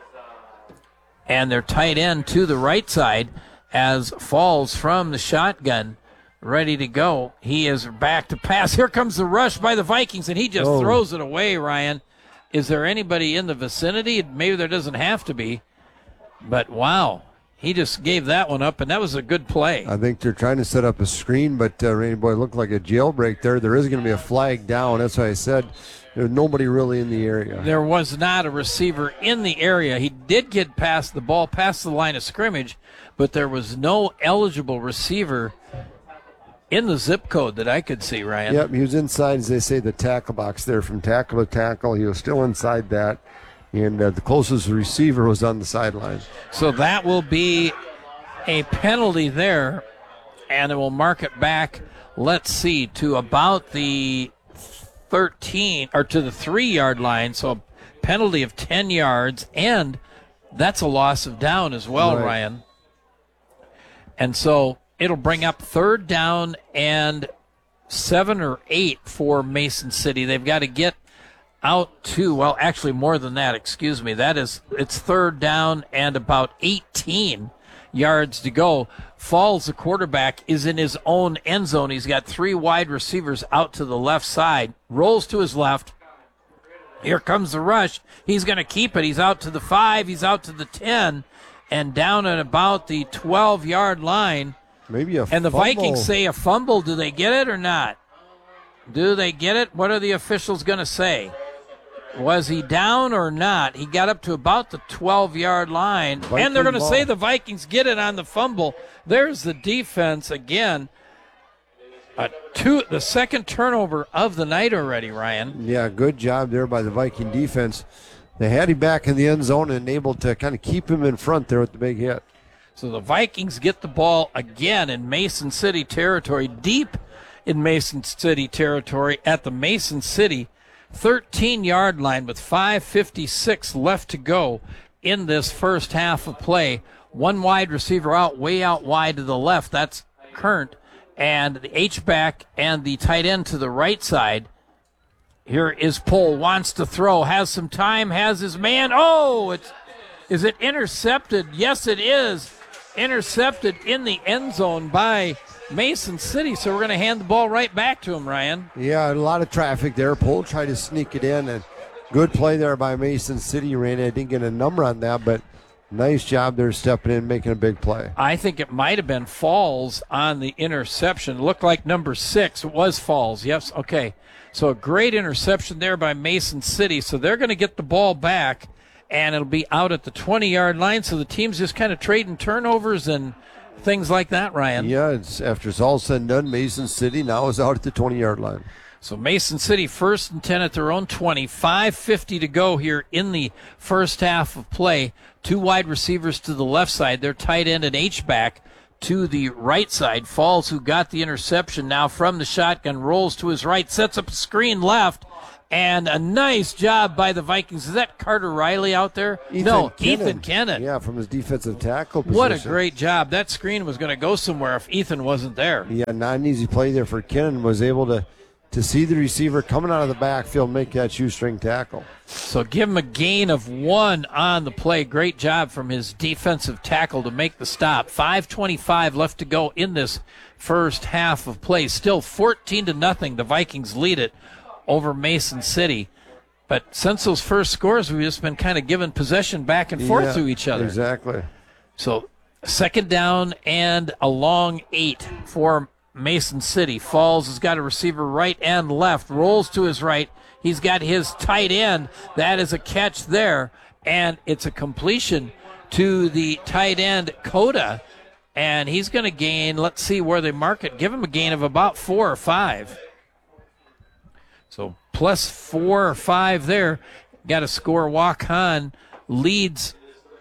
Speaker 1: And their tight end to the right side as Falls from the shotgun ready to go. He is back to pass. Here comes the rush by the Vikings, and he just oh. throws it away, Ryan. Is there anybody in the vicinity? Maybe there doesn't have to be. But, wow, he just gave that one up, and that was a good play.
Speaker 2: I think they're trying to set up a screen, but, uh, Rainy Boy, looked like a jailbreak there. There is going to be a flag down. That's why I said there's nobody really in the area.
Speaker 1: There was not a receiver in the area. He did get past the ball, past the line of scrimmage, but there was no eligible receiver in the zip code that I could see, Ryan.
Speaker 2: Yep, he was inside, as they say, the tackle box there. From tackle to tackle, he was still inside that, and uh, the closest receiver was on the sideline.
Speaker 1: So that will be a penalty there, and it will mark it back, let's see, to about the thirteen, or to the three-yard line, so a penalty of ten yards, and that's a loss of down as well, right. Ryan. And so it'll bring up third down and seven or eight for Mason City. They've got to get out to, well, actually more than that, excuse me. That is, it's third down and about eighteen yards to go. Falls, the quarterback, is in his own end zone. He's got three wide receivers out to the left side. Rolls to his left. Here comes the rush. He's going to keep it. He's out to the five. He's out to the ten. And down at about the twelve-yard line.
Speaker 2: Maybe a
Speaker 1: And the
Speaker 2: fumble.
Speaker 1: Vikings say a fumble. Do they get it or not? Do they get it? What are the officials going to say? Was he down or not? He got up to about the twelve-yard line.
Speaker 2: Viking
Speaker 1: and they're going to
Speaker 2: ball.
Speaker 1: say the Vikings get it on the fumble. There's the defense again. A two, the second turnover of the night already, Ryan.
Speaker 2: Yeah, good job there by the Viking defense. They had him back in the end zone and able to kind of keep him in front there with the big hit.
Speaker 1: So the Vikings get the ball again in Mason City territory, deep in Mason City territory at the Mason City thirteen-yard line with five fifty-six left to go in this first half of play. One wide receiver out, way out wide to the left. That's Current. And the H-back and the tight end to the right side. Here is Pohl, wants to throw, has some time, has his man. Oh, it's, is it intercepted? Yes, it is. Intercepted in the end zone by Mason City, so we're going to hand the ball right back to him, Ryan.
Speaker 2: Yeah, a lot of traffic there. Pohl tried to sneak it in, and good play there by Mason City. Randy, I didn't get a number on that, but nice job there stepping in, making a big play.
Speaker 1: I think it might have been Falls on the interception. It looked like number six. It was Falls. Yes, okay. So a great interception there by Mason City. So they're going to get the ball back, and it'll be out at the twenty-yard line. So the team's just kind of trading turnovers and things like that, Ryan.
Speaker 2: Yeah, it's after it's all said and done, Mason City now is out at the twenty-yard line.
Speaker 1: So Mason City first and ten at their own twenty. five fifty to go here in the first half of play. Two wide receivers to the left side. Their tight end and H-back to the right side. Falls, who got the interception now from the shotgun, rolls to his right, sets up a screen left, and a nice job by the Vikings. Is that Carter Riley out there?
Speaker 2: Ethan
Speaker 1: no,
Speaker 2: Kennan.
Speaker 1: Ethan Kennan.
Speaker 2: Yeah, from his defensive tackle position.
Speaker 1: What a great job. That screen was going to go somewhere if Ethan wasn't there.
Speaker 2: Yeah, not an easy play there for Kennan. Was able to, to see the receiver coming out of the backfield, make that shoestring tackle.
Speaker 1: So give him a gain of one on the play. Great job from his defensive tackle to make the stop. five twenty-five left to go in this first half of play. Still fourteen to nothing. The Vikings lead it over Mason City. But since those first scores, we've just been kind of giving possession back and forth
Speaker 2: yeah,
Speaker 1: to each other.
Speaker 2: Exactly.
Speaker 1: So second down and a long eight for Mason City. Falls has got a receiver right and left, rolls to his right. He's got his tight end. That is a catch there, and it's a completion to the tight end, Coda, and he's going to gain, let's see where they mark it, give him a gain of about four or five. So plus four or five there. Got to score. Waukon leads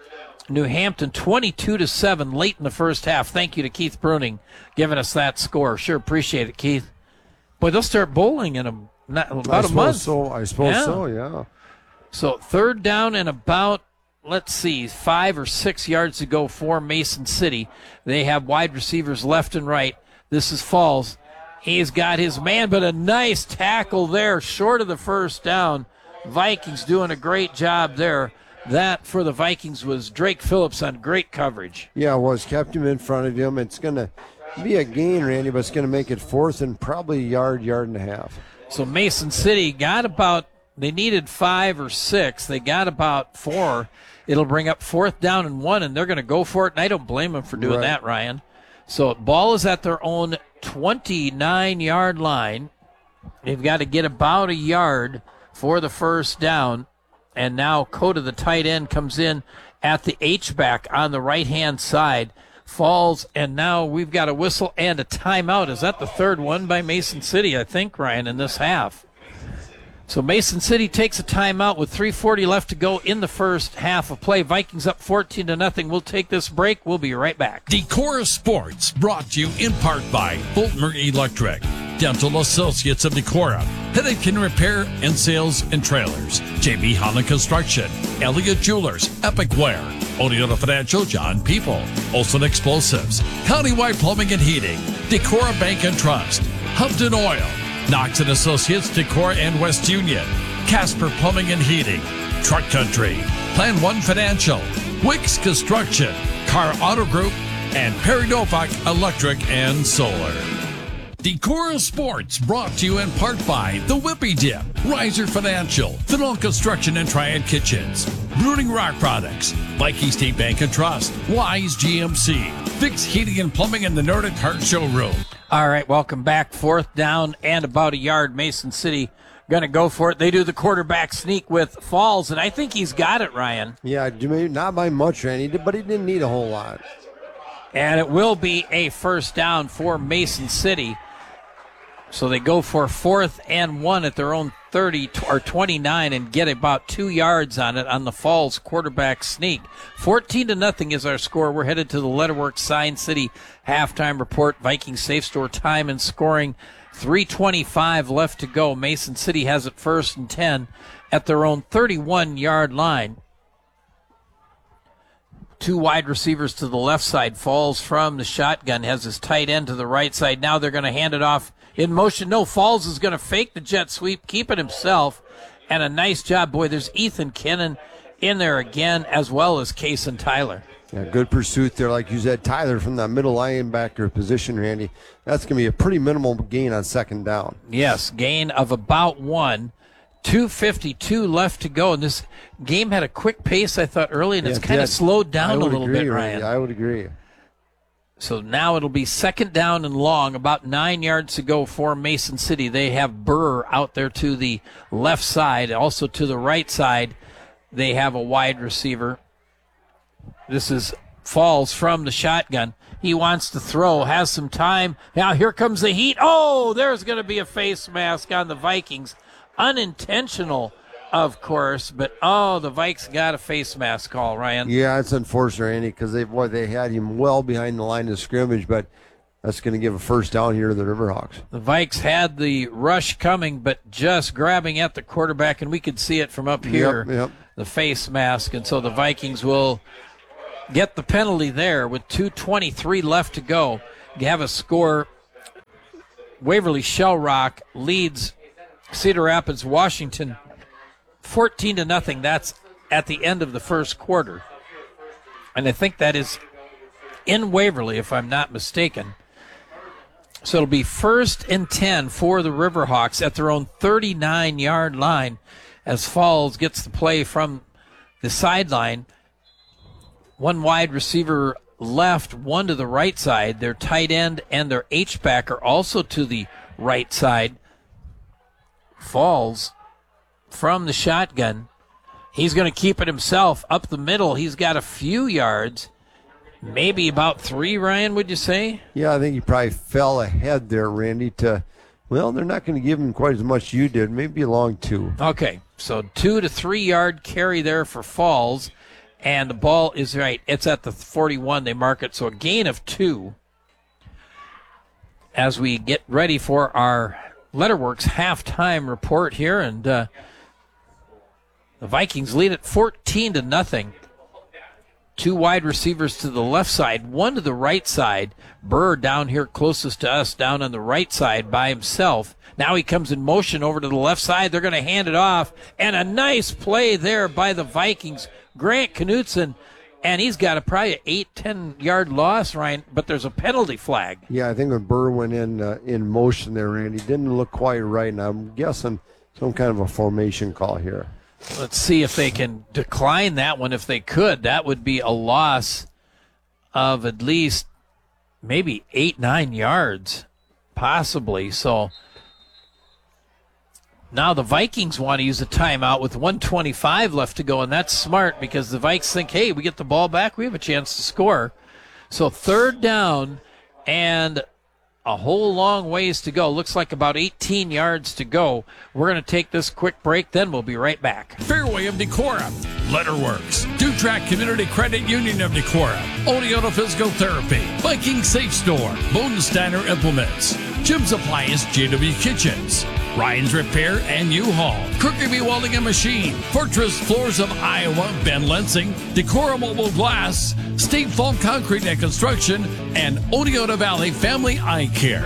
Speaker 1: New Hampton twenty-two to seven late in the first half. Thank you to Keith Bruning giving us that score. Sure appreciate it, Keith. Boy, they'll start bowling in a, not, about
Speaker 2: I
Speaker 1: a month.
Speaker 2: So, I suppose
Speaker 1: yeah.
Speaker 2: so, yeah.
Speaker 1: So third down and about, let's see, five or six yards to go for Mason City. They have wide receivers left and right. This is Falls. He's got his man, but a nice tackle there, short of the first down. Vikings doing a great job there. That, for the Vikings, was Drake Phillips on great coverage.
Speaker 2: Yeah, it was. Kept him in front of him. It's going to be a gain, Randy, but it's going to make it fourth and probably a yard, yard and a half.
Speaker 1: So Mason City got about, they needed five or six. They got about four. It'll bring up fourth down and one, and they're going to go for it, and I don't blame them for doing
Speaker 2: right.
Speaker 1: that, Ryan. So ball is at their own twenty-nine-yard line. They've got to get about a yard for the first down. And now Coda, the tight end, comes in at the H-back on the right-hand side. Falls, and now we've got a whistle and a timeout. Is that the third one by Mason City, I think, Ryan, in this half? So Mason City takes a timeout with three forty left to go in the first half of play. Vikings up fourteen to nothing. We'll take this break. We'll be right back.
Speaker 3: Decora Sports, brought to you in part by Boltmer Electric, Dental Associates of Decora, Headache and Repair and Sales and Trailers, J B Holland Construction, Elliott Jewelers, Epic Wear, Oneota Financial, John People, Olson Explosives, Countywide Plumbing and Heating, Decora Bank and Trust, Humpton Oil, Knox and Associates, Decora and West Union, Casper Plumbing and Heating, Truck Country, Plan One Financial, Wicks Construction, Car Auto Group, and Perry Novak Electric and Solar. Decora Sports, brought to you in part by The Whippy Dip, Riser Financial, Fennell Construction and Triad Kitchens, Brooding Rock Products, Viking State Bank and Trust, Wise G M C, Fix Heating and Plumbing in the Nordic Heart Showroom.
Speaker 1: All right, welcome back. Fourth down and about a yard. Mason City going to go for it. They do the quarterback sneak with Falls, and I think he's got it, Ryan.
Speaker 2: Yeah, not by much, Randy, but he didn't need a whole lot.
Speaker 1: And it will be a first down for Mason City. So they go for fourth and one at their own thirty or twenty-nine and get about two yards on it on the Falls quarterback sneak. fourteen to nothing is our score. We're headed to the Letterworks Sign City halftime report. Viking Safe Store time and scoring. three twenty-five left to go. Mason City has it first and ten at their own thirty-one-yard line. Two wide receivers to the left side. Falls from the shotgun, has his tight end to the right side. Now they're going to hand it off in motion. No, Falls is going to fake the jet sweep, keep it himself, and a nice job. Boy, there's Ethan Kennan in there again, as well as Case and Tyler.
Speaker 2: Yeah, good pursuit there, like you said. Tyler from that middle linebacker position, Randy. That's going to be a pretty minimal gain on second down.
Speaker 1: Yes, gain of about one. two fifty-two left to go, and this game had a quick pace, I thought, early, and
Speaker 2: yeah,
Speaker 1: it's kind of slowed down a little
Speaker 2: agree,
Speaker 1: bit,
Speaker 2: Randy.
Speaker 1: Ryan.
Speaker 2: I would agree.
Speaker 1: So now it'll be second down and long, about nine yards to go for Mason City. They have Burr out there to the left side. Also to the right side, they have a wide receiver. This is Falls from the shotgun. He wants to throw, has some time. Now here comes the heat. Oh, there's going to be a face mask on the Vikings. Unintentional of course. But, oh, the Vikes got a face mask call, Ryan.
Speaker 2: Yeah, it's unfortunate, Randy, because they, boy, they had him well behind the line of scrimmage, but that's going to give a first down here to the Riverhawks.
Speaker 1: The Vikes had the rush coming, but just grabbing at the quarterback, and we could see it from up here,
Speaker 2: yep, yep.
Speaker 1: the face mask. And so the Vikings will get the penalty there with two twenty-three left to go. You have a score. Waverly Shell Rock leads Cedar Rapids, Washington, fourteen to nothing. That's at the end of the first quarter. And I think that is in Waverly, if I'm not mistaken. So it'll be first and ten for the Riverhawks at their own thirty-nine-yard line as Falls gets the play from the sideline. One wide receiver left, one to the right side. Their tight end and their H-back are also to the right side. Falls from the shotgun. He's going to keep it himself up the middle. He's got a few yards. Maybe about three, Ryan, would you say?
Speaker 2: Yeah, I think he probably fell ahead there, Randy, to, well, they're not going to give him quite as much as you did, maybe along two.
Speaker 1: Okay, so two to three-yard carry there for Falls, and the ball is right. It's at the forty-one. They mark it, so a gain of two as we get ready for our Letterworks halftime report here, and uh, the Vikings lead at fourteen to nothing. Two wide receivers to the left side, one to the right side. Burr down here closest to us, down on the right side by himself. Now he comes in motion over to the left side. They're going to hand it off. And a nice play there by the Vikings. Grant Knutson, and he's got a probably an eight, ten-yard loss, Ryan, but there's a penalty flag.
Speaker 2: Yeah, I think when Burr went in uh, in motion there, Randy, didn't look quite right, and I'm guessing some kind of a formation call here.
Speaker 1: Let's see if they can decline that one. If they could, that would be a loss of at least maybe eight, nine yards, possibly. So now the Vikings want to use a timeout with one twenty-five left to go, and that's smart because the Vikes think, hey, we get the ball back, we have a chance to score. So third down and a whole long ways to go. Looks like about eighteen yards to go. We're going to take this quick break, then we'll be right back.
Speaker 3: Fairway of Decorah, Letterworks, Dutrack Community Credit Union of Decorah, Oneota Physical Therapy, Viking Safe Store, Bodensteiner Implements, Jim's Appliance, J W Kitchens, Ryan's Repair and U-Haul, Kirkby Welding and Machine, Fortress Floors of Iowa, Ben Lensing, Decorah Mobile Glass, State Farm Concrete and Construction, and Oneota Valley Family Eye Care.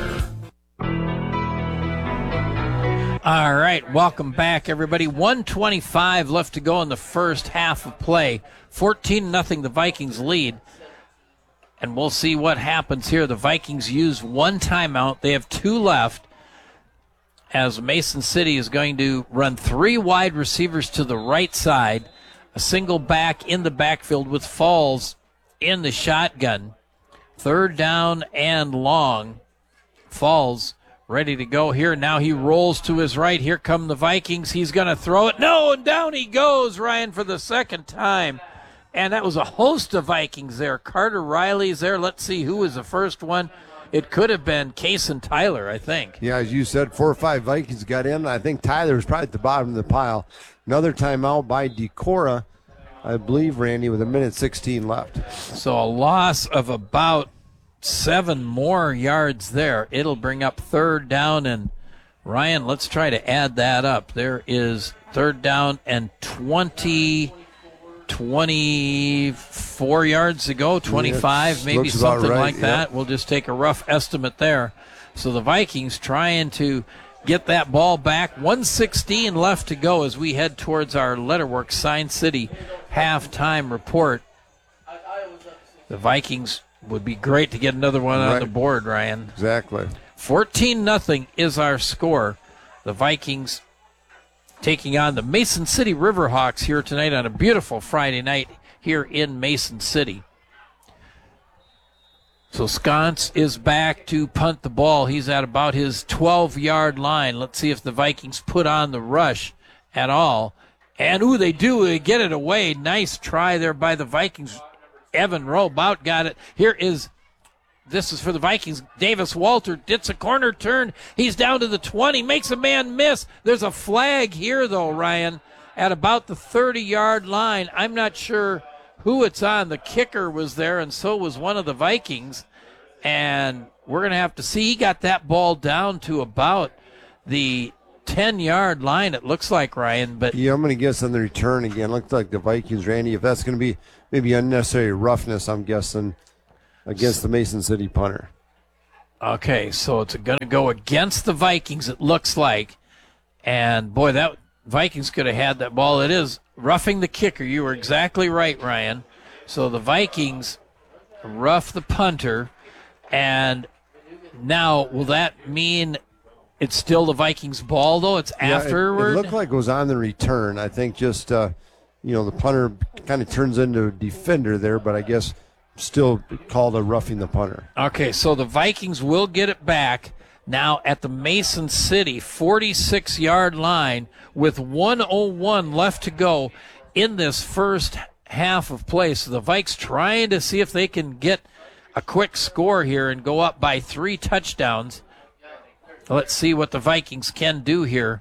Speaker 1: All right, welcome back, everybody. one twenty-five left to go in the first half of play. fourteen nothing the Vikings lead. And we'll see what happens here. The Vikings use one timeout. They have two left, as Mason City is going to run three wide receivers to the right side, a single back in the backfield with Falls in the shotgun. Third down and long. Falls ready to go here. Now he rolls to his right. Here come the Vikings. He's going to throw it. No, and down he goes, Ryan, for the second time. And that was a host of Vikings there. Carter Riley's there. Let's see who was the first one. It could have been Case and Tyler, I think.
Speaker 2: Yeah, as you said, four or five Vikings got in. I think Tyler was probably at the bottom of the pile. Another timeout by Decorah, I believe, Randy, with a minute sixteen left.
Speaker 1: So a loss of about seven more yards there. It'll bring up third down. And, Ryan, let's try to add that up. There is third down and twenty, twenty-four yards to go, twenty-five,
Speaker 2: yeah,
Speaker 1: maybe something
Speaker 2: right.
Speaker 1: like
Speaker 2: Yep.
Speaker 1: that. We'll just take a rough estimate there. So the Vikings trying to get that ball back. one sixteen left to go as we head towards our Letterworks Sign City halftime report. The Vikings would be great to get another one
Speaker 2: right.
Speaker 1: on the board, Ryan.
Speaker 2: Exactly.
Speaker 1: fourteen nothing is our score. The Vikings taking on the Mason City Riverhawks here tonight on a beautiful Friday night here in Mason City. So Sconce is back to punt the ball. He's at about his twelve-yard line. Let's see if the Vikings put on the rush at all. And, ooh, they do. They get it away. Nice try there by the Vikings. Evan Robout got it. Here is, this is for the Vikings. Davis Walter gets a corner turn. He's down to the twenty, makes a man miss. There's a flag here, though, Ryan. at about the thirty-yard line. I'm not sure who it's on. The kicker was there, and so was one of the Vikings. And we're going to have to see. He got that ball down to about the ten-yard line, it looks like, Ryan. But
Speaker 2: yeah, I'm going to guess on the return again. Looks like the Vikings, Randy, if that's going to be maybe unnecessary roughness, I'm guessing, against the Mason City punter.
Speaker 1: Okay, so it's going to go against the Vikings, it looks like. And, boy, that Vikings could have had that ball. It is roughing the kicker. You were exactly right, Ryan. So the Vikings rough the punter. And now, will that mean it's still the Vikings' ball, though? It's
Speaker 2: yeah,
Speaker 1: afterward?
Speaker 2: It, it looked like it was on the return. I think just, uh, you know, the punter kind of turns into a defender there, but I guess still called a roughing the punter.
Speaker 1: Okay, so the Vikings will get it back now at the Mason City forty-six-yard line with one oh one left to go in this first half of play. So the Vikes trying to see if they can get a quick score here and go up by three touchdowns. Let's see what the Vikings can do here.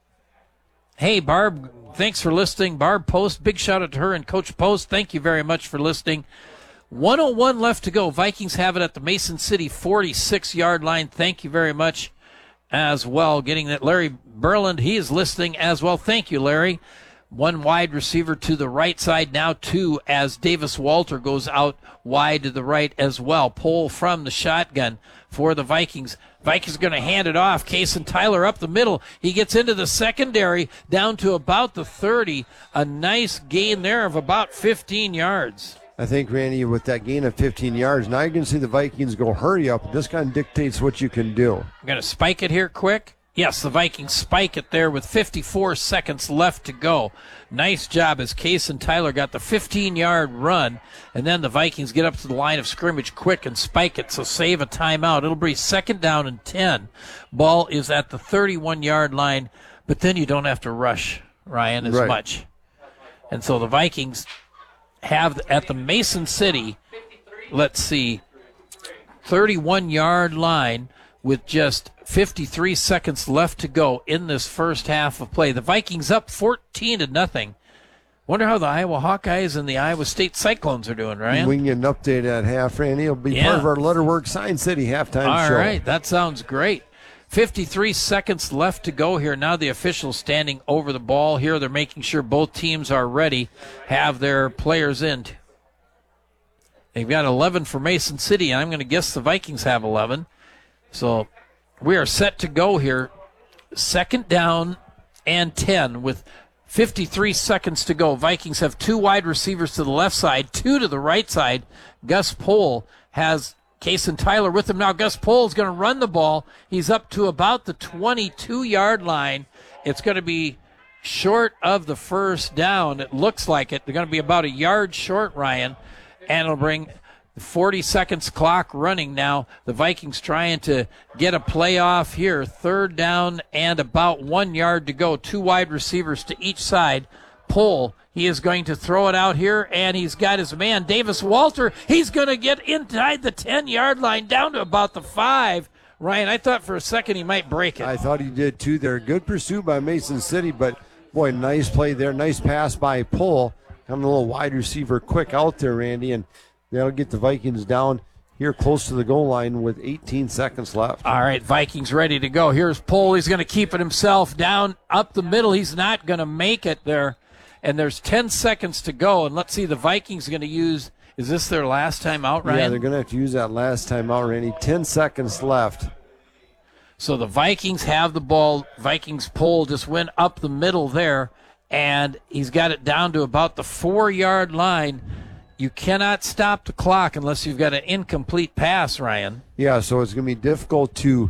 Speaker 1: Hey, Barb, thanks for listening. Barb Post, big shout out to her and Coach Post. Thank you very much for listening. one oh one left to go. Vikings have it at the Mason City forty-six-yard line. Thank you very much as well. Getting that Larry Berland, he is listening as well. Thank you, Larry. One wide receiver to the right side, now two as Davis Walter goes out wide to the right as well. Pull from the shotgun for the Vikings. Vikings going to hand it off. Kason Tyler up the middle. He gets into the secondary down to about the thirty. A nice gain there of about fifteen yards.
Speaker 2: I think, Randy, with that gain of fifteen yards, now you're going to see the Vikings go hurry up. This kind of dictates what you can do.
Speaker 1: I'm going to spike it here quick. Yes, the Vikings spike it there with fifty-four seconds left to go. Nice job as Kason Tyler got the fifteen-yard run, and then the Vikings get up to the line of scrimmage quick and spike it, so save a timeout. It'll be second down and ten. Ball is at the thirty-one-yard line, but then you don't have to rush, Ryan, as
Speaker 2: right.
Speaker 1: much. And so the Vikings have at the Mason City, let's see, thirty-one-yard line with just fifty-three seconds left to go in this first half of play. The Vikings up fourteen to nothing. Wonder how the Iowa Hawkeyes and the Iowa State Cyclones are doing, Ryan.
Speaker 2: We can get an update at half, Randy. It'll be
Speaker 1: yeah.
Speaker 2: part of our Letterwork Sign City halftime
Speaker 1: All
Speaker 2: show.
Speaker 1: All right, that sounds great. fifty-three seconds left to go here. Now the officials standing over the ball here. They're making sure both teams are ready, have their players in. They've got eleven for Mason City, and I'm going to guess the Vikings have eleven. So we are set to go here. Second down and ten with fifty-three seconds to go. Vikings have two wide receivers to the left side, two to the right side. Gus Pohl has Kason Tyler with him now. Gus Pohl is going to run the ball. He's up to about the twenty-two-yard line. It's going to be short of the first down. It looks like it. They're going to be about a yard short, Ryan, and it'll bring forty seconds clock running now. The Vikings trying to get a play off here. Third down and about one yard to go. Two wide receivers to each side. Pohl, he is going to throw it out here, and he's got his man, Davis Walter. He's going to get inside the ten-yard line down to about the five. Ryan, I thought for a second he might break it.
Speaker 2: I thought he did, too. There, good pursuit by Mason City, but, boy, nice play there. Nice pass by Pohl. Coming a little wide receiver quick out there, Randy, and that'll get the Vikings down here close to the goal line with eighteen seconds left.
Speaker 1: All right, Vikings ready to go. Here's Pohl. He's going to keep it himself down up the middle. He's not going to make it there. And there's ten seconds to go. And let's see, the Vikings are going to use, is this their last time out, Ryan?
Speaker 2: Yeah, they're going to have to use that last time out, Randy. ten seconds left.
Speaker 1: So the Vikings have the ball. Vikings Pohl just went up the middle there. And he's got it down to about the four-yard line. You cannot stop the clock unless you've got an incomplete pass, Ryan.
Speaker 2: Yeah, so it's going to be difficult to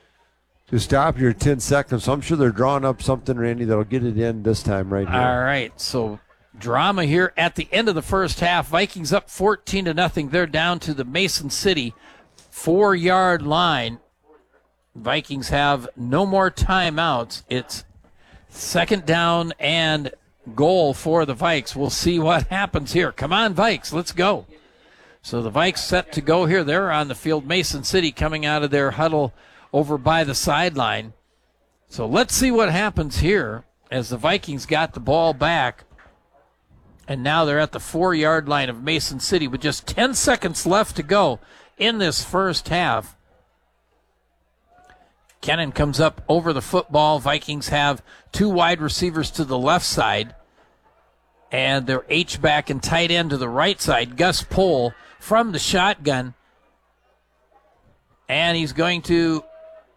Speaker 2: to stop your ten seconds. So I'm sure they're drawing up something, Randy, that'll get it in this time right here.
Speaker 1: All right, so drama here at the end of the first half. Vikings up fourteen to nothing. They're down to the Mason City four-yard line. Vikings have no more timeouts. It's second down and goal for the Vikes. We'll see what happens here. Come on, Vikes, let's go. So the Vikes set to go here. They're on the field. Mason City coming out of their huddle over by the sideline. So let's see what happens here. as the Vikings got the ball back. And now they're at the four-yard line of Mason City with just ten seconds left to go in this first half. Kennan comes up over the football. Vikings have two wide receivers to the left side, and their H-back and tight end to the right side. Gus Pohl from the shotgun, and he's going to